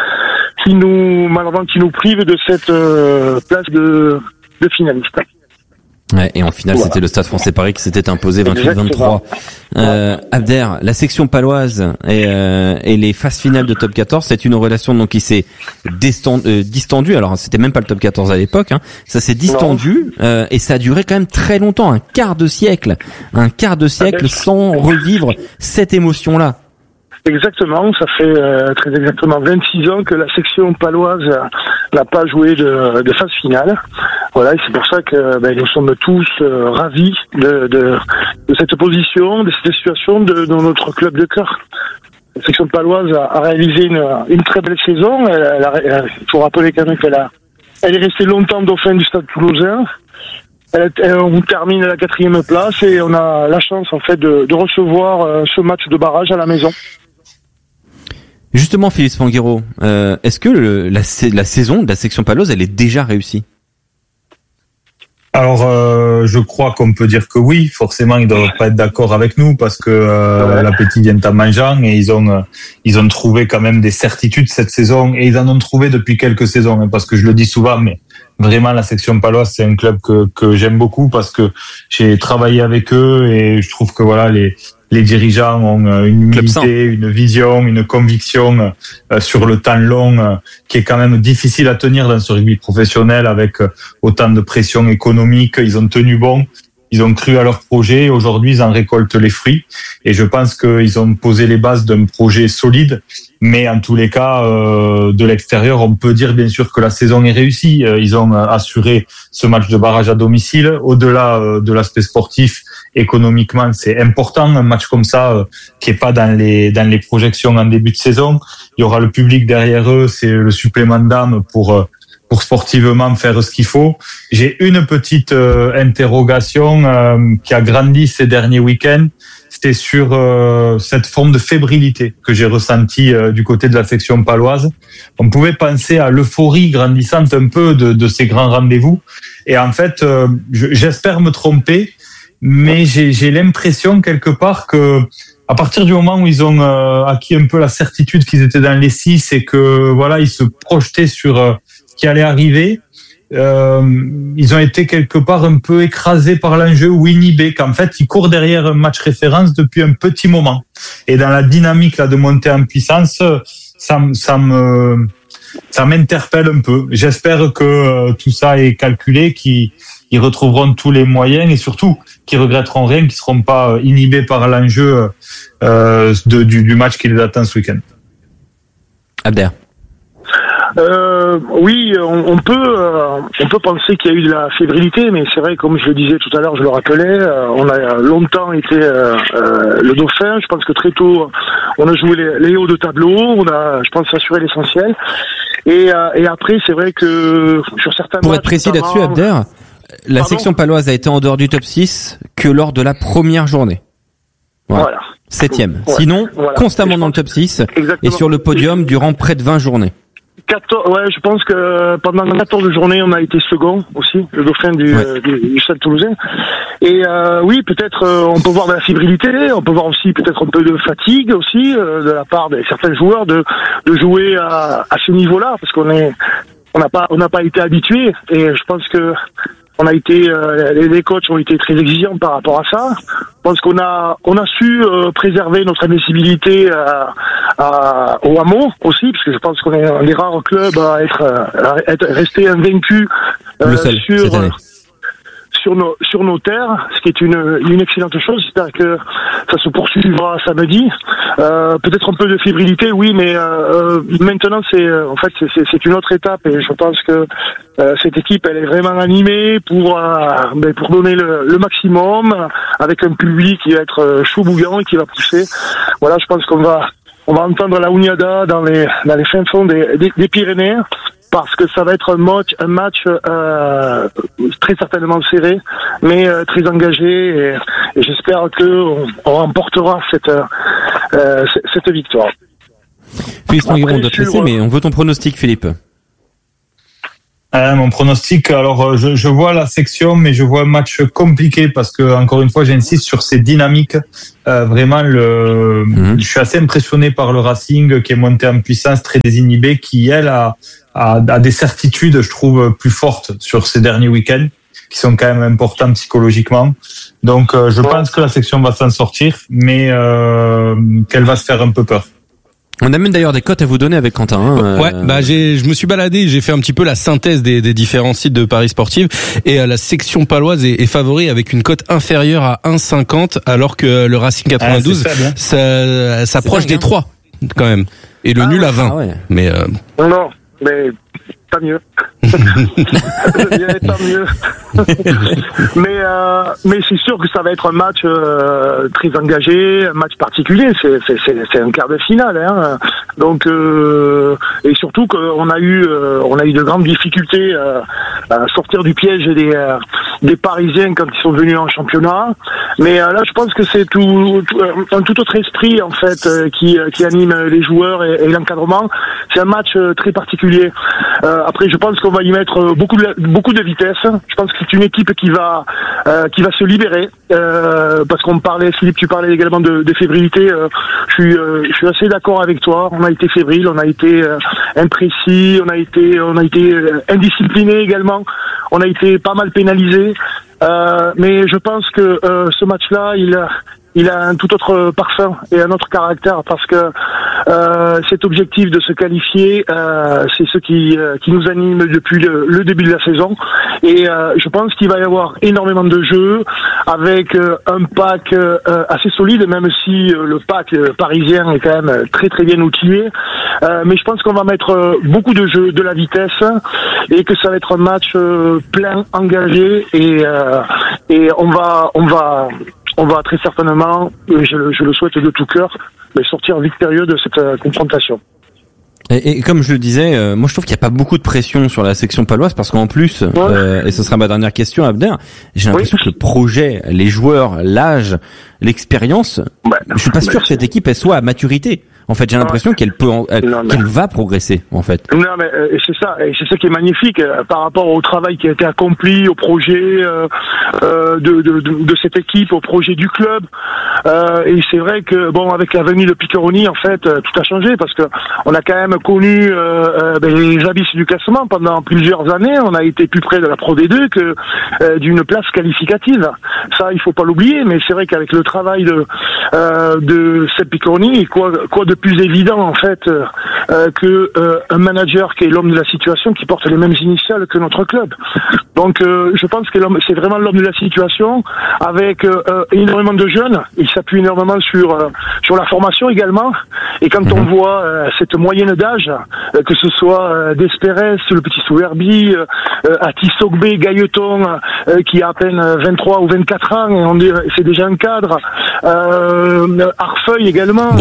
nous prive de cette place de finaliste. Ouais, et en finale, c'était le Stade Français Paris qui s'était imposé 28-23. Abder, la section paloise et les phases finales de Top 14, c'est une relation donc qui s'est distendue. Alors, c'était même pas le Top 14 à l'époque, hein. Ça s'est distendu et ça a duré quand même très longtemps, un quart de siècle sans revivre cette émotion-là. Exactement, ça fait très exactement 26 ans que la section paloise n'a pas joué de phase finale. Voilà, et c'est pour ça que nous sommes tous ravis de cette position, de cette situation dans notre club de cœur. La section paloise a réalisé une très belle saison. Il faut rappeler quand même elle est restée longtemps dauphin du Stade Toulousain. On termine à la 4e place et on a la chance en fait de recevoir ce match de barrage à la maison. Justement, Philippe Spanguero, est-ce que la saison de la section paloise, elle est déjà réussie? Alors, je crois qu'on peut dire que oui. Forcément, ils doivent pas être d'accord avec nous parce que l'appétit vient à mangeant et ils ont trouvé quand même des certitudes cette saison et ils en ont trouvé depuis quelques saisons. Parce que je le dis souvent, mais vraiment la section paloise, c'est un club que j'aime beaucoup parce que j'ai travaillé avec eux et je trouve que voilà les dirigeants ont une humilité, une vision, une conviction sur le temps long qui est quand même difficile à tenir dans ce rugby professionnel avec autant de pression économique. Ils ont tenu bon, ils ont cru à leur projet et aujourd'hui ils en récoltent les fruits. Et je pense qu'ils ont posé les bases d'un projet solide. Mais en tous les cas, de l'extérieur, on peut dire bien sûr que la saison est réussie. Ils ont assuré ce match de barrage à domicile. Au-delà de l'aspect sportif, économiquement, c'est important. Un match comme ça, qui est pas dans les projections en début de saison. Il y aura le public derrière eux. C'est le supplément d'âme pour sportivement faire ce qu'il faut. J'ai une petite interrogation qui a grandi ces derniers week-ends. C'était sur cette forme de fébrilité que j'ai ressentie du côté de la section paloise. On pouvait penser à l'euphorie grandissante un peu de ces grands rendez-vous. Et en fait, j'espère me tromper, mais j'ai l'impression quelque part que à partir du moment où ils ont acquis un peu la certitude qu'ils étaient dans les 6 et que voilà, ils se projetaient sur ce qui allait arriver, ils ont été quelque part un peu écrasés par l'enjeu ou inhibés, qu'en fait ils courent derrière un match référence depuis un petit moment. Et dans la dynamique là de montée en puissance, ça m'interpelle un peu. J'espère que tout ça est calculé, qu'ils retrouveront tous les moyens et surtout qu'ils regretteront rien, qu'ils seront pas inhibés par l'enjeu du match qui les attend ce week-end. Abder. Oui, on peut penser qu'il y a eu de la fébrilité, mais c'est vrai, comme je le disais tout à l'heure, je le rappelais, on a longtemps été le dauphin. Je pense que très tôt, on a joué les hauts de tableau, on a, je pense, assuré l'essentiel. Et après, c'est vrai que sur certains pour matchs, être précis là-dessus, Abder, la section paloise a été en dehors du top 6 que lors de la première journée. Voilà. 7e. Sinon, constamment dans le top 6 et sur le podium durant près de 20 journées. je pense que pendant 14 journées, on a été second aussi, le dauphin du Stade Toulousain. Et oui, peut-être on peut voir de la fébrilité, on peut voir aussi peut-être un peu de fatigue aussi de la part de certains joueurs de jouer à ce niveau-là, parce on n'a pas été habitués. Et je pense que on a été, les coachs ont été très exigeants par rapport à ça. Je pense qu'on a su préserver notre invincibilité au hameau aussi, parce que je pense qu'on est un des rares clubs à être resté invaincu sur nos terres, ce qui est une excellente chose. J'espère que ça se poursuivra samedi. Peut-être un peu de fébrilité, oui, mais maintenant c'est une autre étape, et je pense que cette équipe, elle est vraiment animée pour donner le maximum, avec un public qui va être chaud bouillant et qui va pousser. Voilà, je pense qu'on va entendre la Ouniada dans les fins fonds des Pyrénées, parce que ça va être un match très certainement serré, mais très engagé, et j'espère qu'on remportera cette victoire. Philippe Mangueron, on doit te laisser, mais on veut ton pronostic, Philippe. Mon pronostic, alors je vois la section, mais je vois un match compliqué, parce que encore une fois j'insiste sur ces dynamiques. Vraiment, je suis assez impressionné par le Racing, qui est monté en puissance, très désinhibé, qui elle a des certitudes, je trouve, plus fortes sur ces derniers week-ends, qui sont quand même importants psychologiquement. Donc je pense que la section va s'en sortir, mais qu'elle va se faire un peu peur. On a même d'ailleurs des cotes à vous donner avec Quentin. Je me suis baladé, j'ai fait un petit peu la synthèse des différents sites de paris sportifs, et la section paloise est favori avec une cote inférieure à 1,50, alors que le Racing 92 s'approche des 3 quand même, et le nul à 20. Mais non, mais pas mieux. Tant mieux. Mais c'est sûr que ça va être un match très engagé, un match particulier. C'est un quart de finale, hein. Donc et surtout qu'on a eu de grandes difficultés à sortir du piège des Parisiens quand ils sont venus en championnat. Mais là, je pense que c'est un tout autre esprit en fait qui anime les joueurs et l'encadrement. C'est un match très particulier. Après, je pense qu'on va y mettre beaucoup de vitesse. Je pense que c'est une équipe qui va se libérer, parce qu'on parlait, Philippe, tu parlais également de fébrilité. Je suis assez d'accord avec toi. On a été fébrile, on a été imprécis, on a été indiscipliné également. On a été pas mal pénalisé. Mais je pense que ce match-là, il a un tout autre parfum et un autre caractère, parce que cet objectif de se qualifier, c'est ce qui nous anime depuis le début de la saison. Et je pense qu'il va y avoir énormément de jeux, avec un pack assez solide, même si le pack parisien est quand même très très bien outillé. Mais je pense qu'on va mettre beaucoup de jeux, de la vitesse, et que ça va être un match plein, engagé, et on va très certainement, je le souhaite de tout cœur, mais sortir victorieux de cette confrontation. Et comme je le disais, moi je trouve qu'il n'y a pas beaucoup de pression sur la section paloise, parce qu'en plus, et ce sera ma dernière question, Abder, j'ai l'impression que le projet, les joueurs, l'âge, l'expérience, je suis pas sûr que cette équipe elle soit à maturité. En fait, j'ai l'impression qu'elle va progresser, en fait. Non, mais c'est ça, et c'est ça qui est magnifique par rapport au travail qui a été accompli, au projet de cette équipe, au projet du club. Et c'est vrai que avec la venue de Piccheroni, en fait, tout a changé, parce que on a quand même connu les abysses du classement pendant plusieurs années. On a été plus près de la Pro D2 que d'une place qualificative. Ça, il faut pas l'oublier. Mais c'est vrai qu'avec le travail de Sepp Piccheroni, quoi de plus évident en fait que un manager qui est l'homme de la situation, qui porte les mêmes initiales que notre club. Donc je pense que c'est vraiment l'homme de la situation, avec énormément de jeunes. Il s'appuie énormément sur la formation également. Et quand on voit cette moyenne d'âge, que ce soit Desperes, le petit Souverbi, Atis Sogbe, Gailleton, qui a à peine 23 ou 24 ans, et on dit c'est déjà un cadre. Arfeuille également.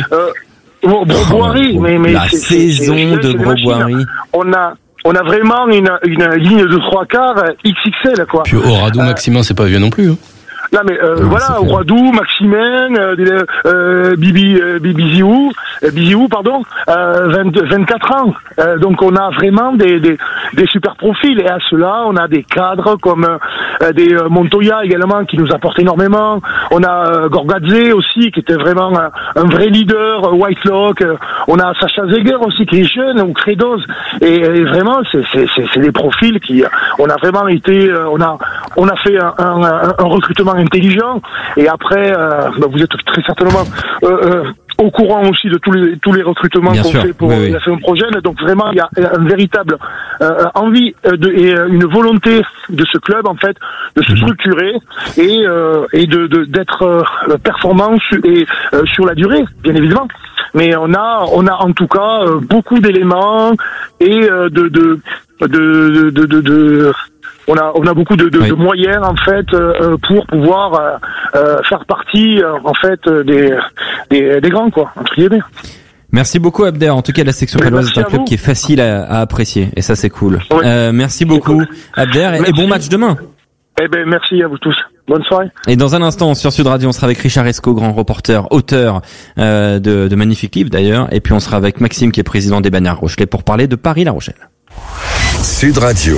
Grosboiry, mais la saison de Grosboiry. On a vraiment une ligne de 3 quarts XXL, quoi. Puis Oradou Maximin, c'est pas vieux non plus. Hein. Là, mais voilà, Roidou, Maximin, Biziou, pardon, 24 ans. Donc on a vraiment des super profils. Et à cela, on a des cadres comme des Montoya également qui nous apportent énormément. On a Gorgadze aussi qui était vraiment un vrai leader, Whitelock. On a Sacha Zeger aussi qui est jeune, ou Credos. Et vraiment, c'est des profils qui, on a vraiment été, on a fait un recrutement intelligent. Et après, vous êtes très certainement au courant aussi de tous les recrutements qu'on fait pour la saison prochaine. Donc vraiment, il y a une véritable envie et une volonté de ce club en fait de se structurer et d'être performant sur la durée, bien évidemment. Mais on a en tout cas beaucoup d'éléments et on a beaucoup de moyens en fait pour pouvoir faire partie en fait des grands quoi, entre guillemets. Merci beaucoup Abder. En tout cas, la section paloise est un club qui est facile à apprécier et ça c'est cool. Ouais. Merci beaucoup Abder et bon match demain. Eh ben merci à vous tous. Bonne soirée. Et dans un instant sur Sud Radio, on sera avec Richard Esco, grand reporter, auteur de magnifiques livres d'ailleurs, et puis on sera avec Maxime qui est président des Bagnards Rochelais pour parler de Paris-La Rochelle. Sud Radio.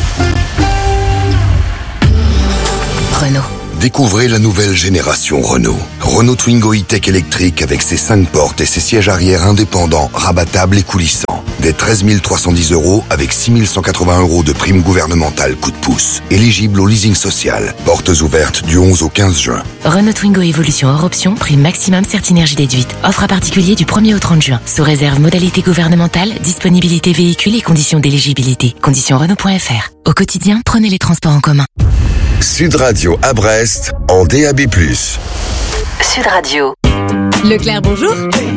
Renault. Découvrez la nouvelle génération Renault. Renault Twingo E-Tech électrique avec ses 5 portes et ses sièges arrière indépendants, rabattables et coulissants. Dès 13 310 € avec 6 180 € de prime gouvernementale coup de pouce. Éligible au leasing social. Portes ouvertes du 11 au 15 juin. Renault Twingo Evolution hors option, prime maximum Certinergie déduite. Offre à particulier du 1er au 30 juin. Sous réserve modalité gouvernementale, disponibilité véhicule et conditions d'éligibilité. Conditions Renault.fr. Au quotidien, prenez les transports en commun. Sud Radio à Brest, en DAB+. Sud Radio. Leclerc, bonjour.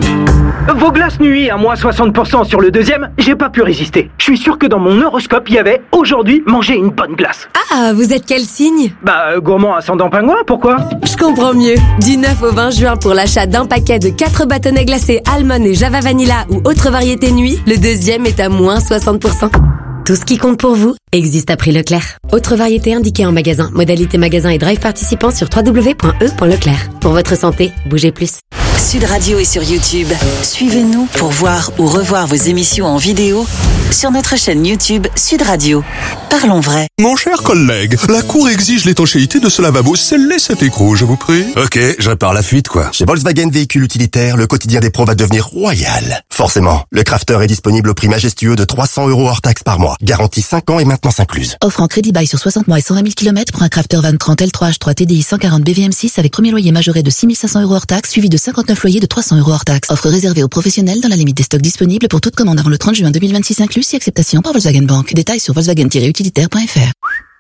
Vos glaces nuit à moins 60% sur le deuxième, j'ai pas pu résister. Je suis sûr que dans mon horoscope, il y avait « Aujourd'hui, manger une bonne glace ». Ah, vous êtes quel signe ? Gourmand ascendant pingouin, pourquoi ? Je comprends mieux. Du 9 au 20 juin, pour l'achat d'un paquet de 4 bâtonnets glacés Almond et Java Vanilla ou autre variété nuit, le deuxième est à moins 60%. Tout ce qui compte pour vous existe à prix Leclerc. Autre variété indiquée en magasin. Modalité magasin et drive participant sur www.e.leclerc. Pour votre santé, bougez plus. Sud Radio est sur YouTube. Suivez-nous pour voir ou revoir vos émissions en vidéo sur notre chaîne YouTube Sud Radio. Parlons vrai. Mon cher collègue, la Cour exige l'étanchéité de ce lavabo. Scellez cet écrou, je vous prie. Ok, je repars la fuite, quoi. Chez Volkswagen Véhicules Utilitaires, le quotidien des pros va devenir royal. Forcément, le Crafter est disponible au prix majestueux de 300 € hors taxe par mois. Garantie 5 ans et maintenance incluse. Offre en crédit bail sur 60 mois et 120 000 km pour un Crafter Van 30 L3H3 TDI 140 BVM6 avec premier loyer majoré de 6 500 € hors taxe suivi de 59 loyers de 300 € hors taxe. Offre réservée aux professionnels dans la limite des stocks disponibles pour toute commande avant le 30 juin 2026 inclus si acceptation par Volkswagen Bank. Détails sur volkswagen-utilitaire.fr.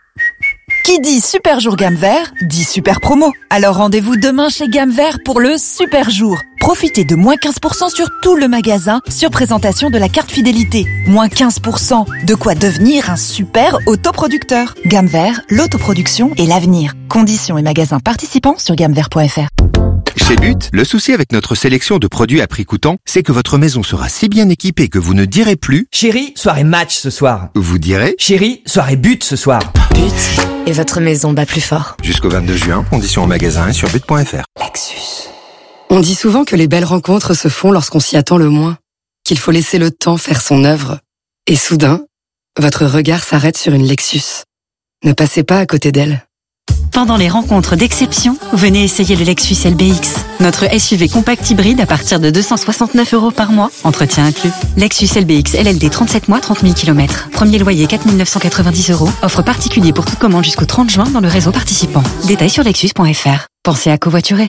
Qui dit super jour gamme vert, dit super promo. Alors rendez-vous demain chez Gamme Vert pour le super jour. Profitez de moins 15% sur tout le magasin sur présentation de la carte fidélité. Moins 15%, de quoi devenir un super autoproducteur. Gamme Vert, l'autoproduction et l'avenir. Conditions et magasins participants sur gammevert.fr. Chez But, le souci avec notre sélection de produits à prix coûtant, c'est que votre maison sera si bien équipée que vous ne direz plus « Chérie, soirée match ce soir ». Vous direz « Chérie, soirée but ce soir ». But, et votre maison bat plus fort. Jusqu'au 22 juin, conditions en magasin et sur but.fr. Lexus. On dit souvent que les belles rencontres se font lorsqu'on s'y attend le moins, qu'il faut laisser le temps faire son œuvre. Et soudain, votre regard s'arrête sur une Lexus. Ne passez pas à côté d'elle. Pendant les rencontres d'exception, venez essayer le Lexus LBX. Notre SUV compact hybride à partir de 269 € par mois, entretien inclus. Lexus LBX LLD 37 mois, 30 000 km. Premier loyer 4 990 €. Offre particulier pour toute commande jusqu'au 30 juin dans le réseau participant. Détails sur lexus.fr. Pensez à covoiturer.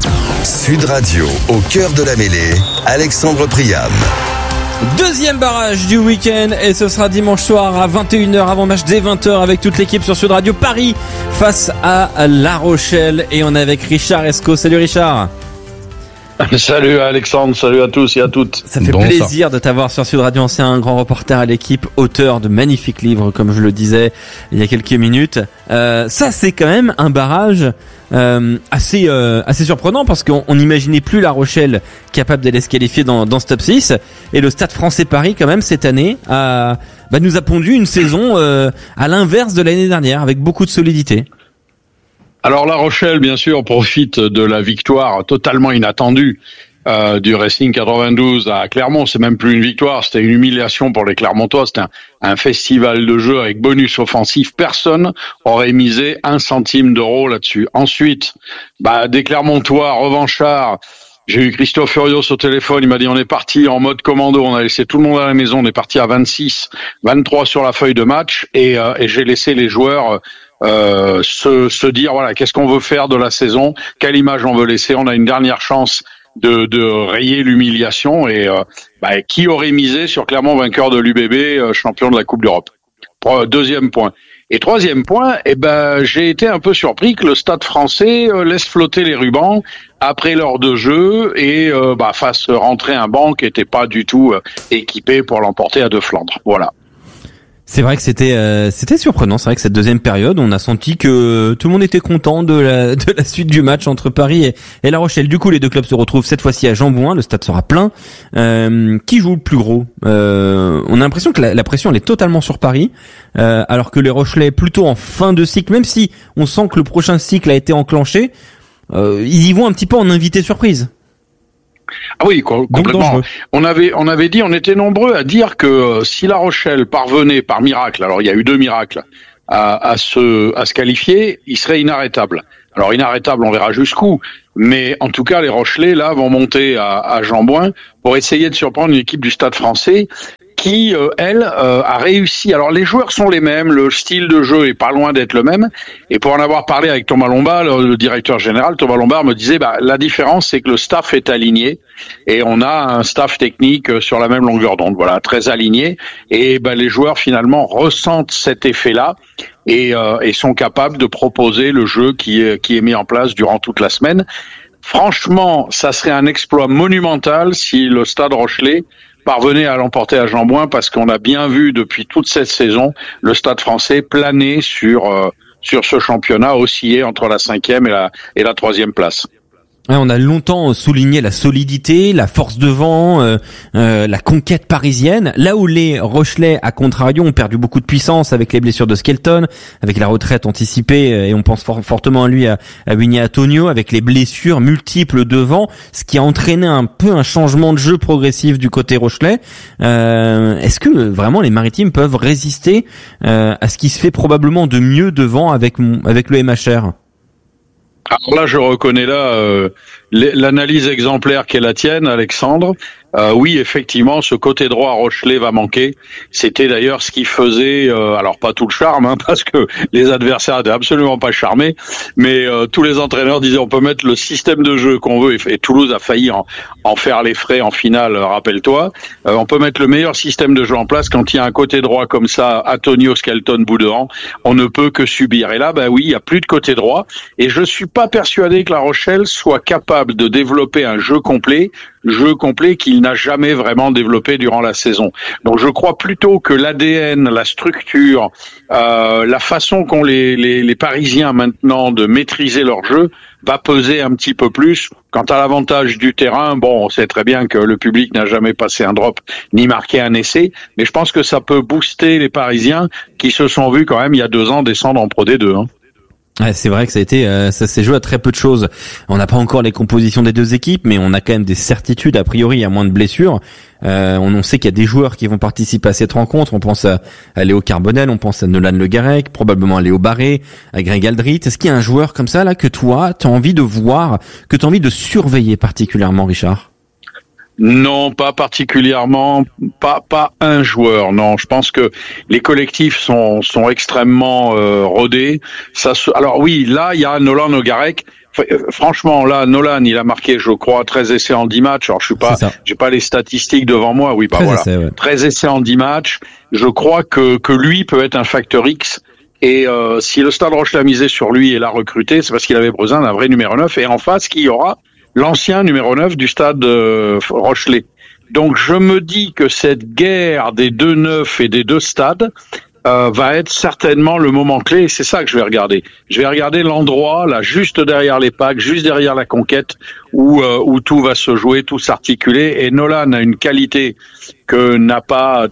Sud Radio, au cœur de la mêlée, Alexandre Priam. Deuxième barrage du week-end et ce sera dimanche soir à 21h avant match dès 20h avec toute l'équipe sur Sud Radio Paris face à La Rochelle et on est avec Richard Esco. Salut Richard. Salut Alexandre, salut à tous et à toutes. Ça fait plaisir de t'avoir sur Sud Radio, c'est un grand reporter à l'équipe, auteur de magnifiques livres comme je le disais il y a quelques minutes. Ça c'est quand même un barrage assez surprenant parce qu'on n'imaginait plus La Rochelle capable d'aller se qualifier dans ce top 6 et le Stade Français Paris quand même cette année nous a pondu une saison à l'inverse de l'année dernière avec beaucoup de solidité. Alors La Rochelle, bien sûr, profite de la victoire totalement inattendue du Racing 92 à Clermont. C'est même plus une victoire, c'était une humiliation pour les Clermontois. C'était un festival de jeu avec bonus offensif. Personne aurait misé 1 centime d'euro là-dessus. Ensuite, des Clermontois revanchards. J'ai eu Christophe Furios au téléphone, il m'a dit on est parti en mode commando, on a laissé tout le monde à la maison, on est parti à 26, 23 sur la feuille de match et j'ai laissé les joueurs se dire voilà, qu'est-ce qu'on veut faire de la saison, quelle image on veut laisser, on a une dernière chance de rayer l'humiliation et qui aurait misé sur Clermont vainqueur de l'UBB, champion de la Coupe d'Europe. Deuxième point. Et troisième point, j'ai été un peu surpris que le Stade français laisse flotter les rubans après l'heure de jeu et fasse rentrer un banc qui était pas du tout équipé pour l'emporter à 2 Flandres. Voilà. C'est vrai que c'était surprenant. C'est vrai que cette deuxième période, on a senti que tout le monde était content de la suite du match entre Paris et La Rochelle. Du coup, les deux clubs se retrouvent cette fois-ci à Jean-Bouin. Le stade sera plein. Qui joue le plus gros? On a l'impression que la pression elle est totalement sur Paris, alors que les Rochelais plutôt en fin de cycle. Même si on sent que le prochain cycle a été enclenché, ils y vont un petit peu en invité surprise. Ah oui, complètement. On avait dit, on était nombreux à dire que si La Rochelle parvenait par miracle, alors il y a eu 2 miracles, à se qualifier, il serait inarrêtable. Alors inarrêtable, on verra jusqu'où, mais en tout cas les Rochelais là vont monter à Jean-Bouin pour essayer de surprendre une équipe du Stade français qui, elle, a réussi. Alors les joueurs sont les mêmes, le style de jeu est pas loin d'être le même. Et pour en avoir parlé avec Thomas Lombard, le directeur général, Thomas Lombard me disait, la différence c'est que le staff est aligné et on a un staff technique sur la même longueur d'onde, voilà, très aligné. Et les joueurs finalement ressentent cet effet-là et sont capables de proposer le jeu qui est mis en place durant toute la semaine. Franchement, ça serait un exploit monumental si le Stade Rochelais parvenait à l'emporter à Jean-Bouin parce qu'on a bien vu depuis toute cette saison le Stade français planer sur ce championnat, osciller entre la 5e et la 3e place. Ouais, on a longtemps souligné la solidité, la force de vent, la conquête parisienne. Là où les Rochelais, à contrario, ont perdu beaucoup de puissance avec les blessures de Skelton, avec la retraite anticipée, et on pense fortement à lui, à Winnie Antonio, avec les blessures multiples devant, ce qui a entraîné un peu un changement de jeu progressif du côté Rochelais. Est-ce que vraiment les Maritimes peuvent résister à ce qui se fait probablement de mieux devant avec le MHR? Alors là, je reconnais l'analyse exemplaire qu'est la tienne, Alexandre. Oui, effectivement, ce côté droit Rochelais va manquer. C'était d'ailleurs ce qui faisait, alors pas tout le charme, parce que les adversaires étaient absolument pas charmés, mais tous les entraîneurs disaient on peut mettre le système de jeu qu'on veut, et Toulouse a failli en faire les frais en finale, rappelle-toi. On peut mettre le meilleur système de jeu en place quand il y a un côté droit comme ça, Antonio, Skelton, Boudouan, on ne peut que subir. Et là, oui, il y a plus de côté droit, et je suis pas persuadé que La Rochelle soit capable de développer un jeu complet qu'il n'a jamais vraiment développé durant la saison. Donc je crois plutôt que l'ADN, la structure, la façon qu'ont les Parisiens maintenant de maîtriser leur jeu va peser un petit peu plus. Quant à l'avantage du terrain, on sait très bien que le public n'a jamais passé un drop ni marqué un essai, mais je pense que ça peut booster les Parisiens qui se sont vus quand même il y a 2 ans descendre en Pro D2. Ouais, c'est vrai que ça s'est joué à très peu de choses. On n'a pas encore les compositions des deux équipes, mais on a quand même des certitudes a priori, il y a moins de blessures. On sait qu'il y a des joueurs qui vont participer à cette rencontre. On pense à Léo Carbonel, on pense à Nolan Le Garec, probablement à Léo Barré, à Greg Aldrit. Est-ce qu'il y a un joueur comme ça là que toi t'as envie de voir, que t'as envie de surveiller particulièrement, Richard? Non, pas particulièrement, pas un joueur. Non, je pense que les collectifs sont extrêmement rodés. Alors oui, là il y a Nolan Le Garec. Franchement, là, Nolan, il a marqué, je crois, 13 essais en 10 matchs. Alors, j'ai pas les statistiques devant moi. Oui, 13 essais en 10 matchs. Je crois que lui peut être un facteur X. Et si le Stade Rochelais a misé sur lui et l'a recruté, c'est parce qu'il avait besoin d'un vrai numéro 9. Et en face, qui y aura l'ancien numéro 9 du Stade Rochelais. Donc, je me dis que cette guerre des 2 neufs et des 2 stades va être certainement le moment clé, et c'est ça que je vais regarder. Je vais regarder l'endroit, là, juste derrière les packs, juste derrière la conquête, où tout va se jouer, tout s'articuler, et Nolan a une qualité que n'a pas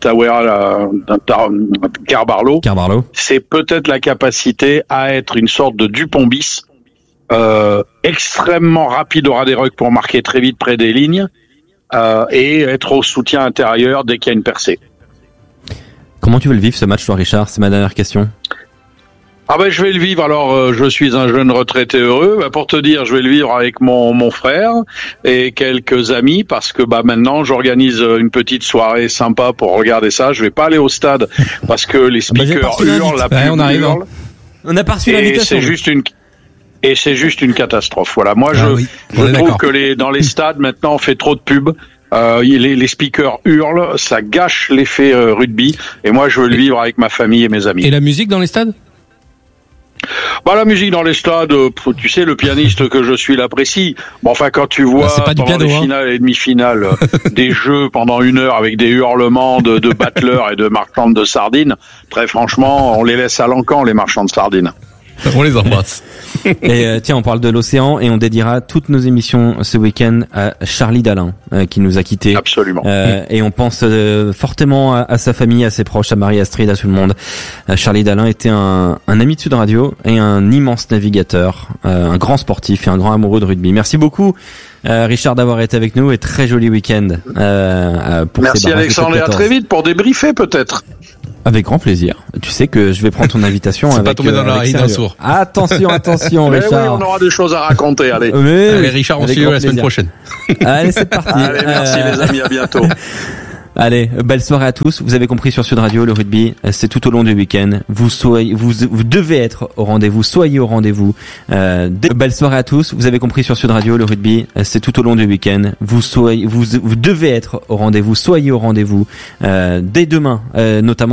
Carbarlo. C'est peut-être la capacité à être une sorte de Dupont bis extrêmement rapide au ras des rucks pour marquer très vite près des lignes et être au soutien intérieur dès qu'il y a une percée. Comment tu veux le vivre ce match, toi, Richard? C'est ma dernière question. Ah ben je vais le vivre. Alors je suis un jeune retraité heureux. Pour te dire, je vais le vivre avec mon frère et quelques amis parce que maintenant j'organise une petite soirée sympa pour regarder ça. Je vais pas aller au stade parce que les speakers hurlent, la pub hurle. On a pas reçu l'invitation. C'est juste une catastrophe. Voilà. Moi je trouve que dans les stades maintenant on fait trop de pubs. Les speakers hurlent, ça gâche l'effet rugby. Et moi je veux le vivre avec ma famille et mes amis. Et la musique dans les stades? La musique dans les stades, tu sais, le pianiste que je suis l'apprécie. Quand tu vois pendant les finales et demi-finales des jeux pendant 1 heure avec des hurlements de battleurs et de marchands de sardines, très franchement, on les laisse à l'encan, les marchands de sardines. On les embrasse. Et tiens, on parle de l'océan et on dédiera toutes nos émissions ce week-end à Charlie Dalin qui nous a quittés. Absolument. Et on pense fortement à sa famille, à ses proches, à Marie-Astrid, à tout le monde. Charlie Dalin était un ami de Sud Radio et un immense navigateur, un grand sportif et un grand amoureux de rugby. Merci beaucoup Richard d'avoir été avec nous et très joli week-end. Merci Alexandre et à très vite pour débriefer peut-être. Avec grand plaisir. Tu sais que je vais prendre ton invitation avec. Pas tomber dans l'oreille d'un sourd. Attention, Richard. Oui, on aura des choses à raconter. Allez. Allez, Richard, on se voit la semaine prochaine. Allez, c'est parti. Allez, merci les amis, à bientôt. Allez, belle soirée à tous. Vous avez compris sur Sud Radio, le rugby, c'est tout au long du week-end. Vous devez être au rendez-vous. Soyez au rendez-vous. Belle soirée à tous. Vous avez compris sur Sud Radio, le rugby, c'est tout au long du week-end. Vous devez être au rendez-vous. Soyez au rendez-vous. Dès demain, notamment.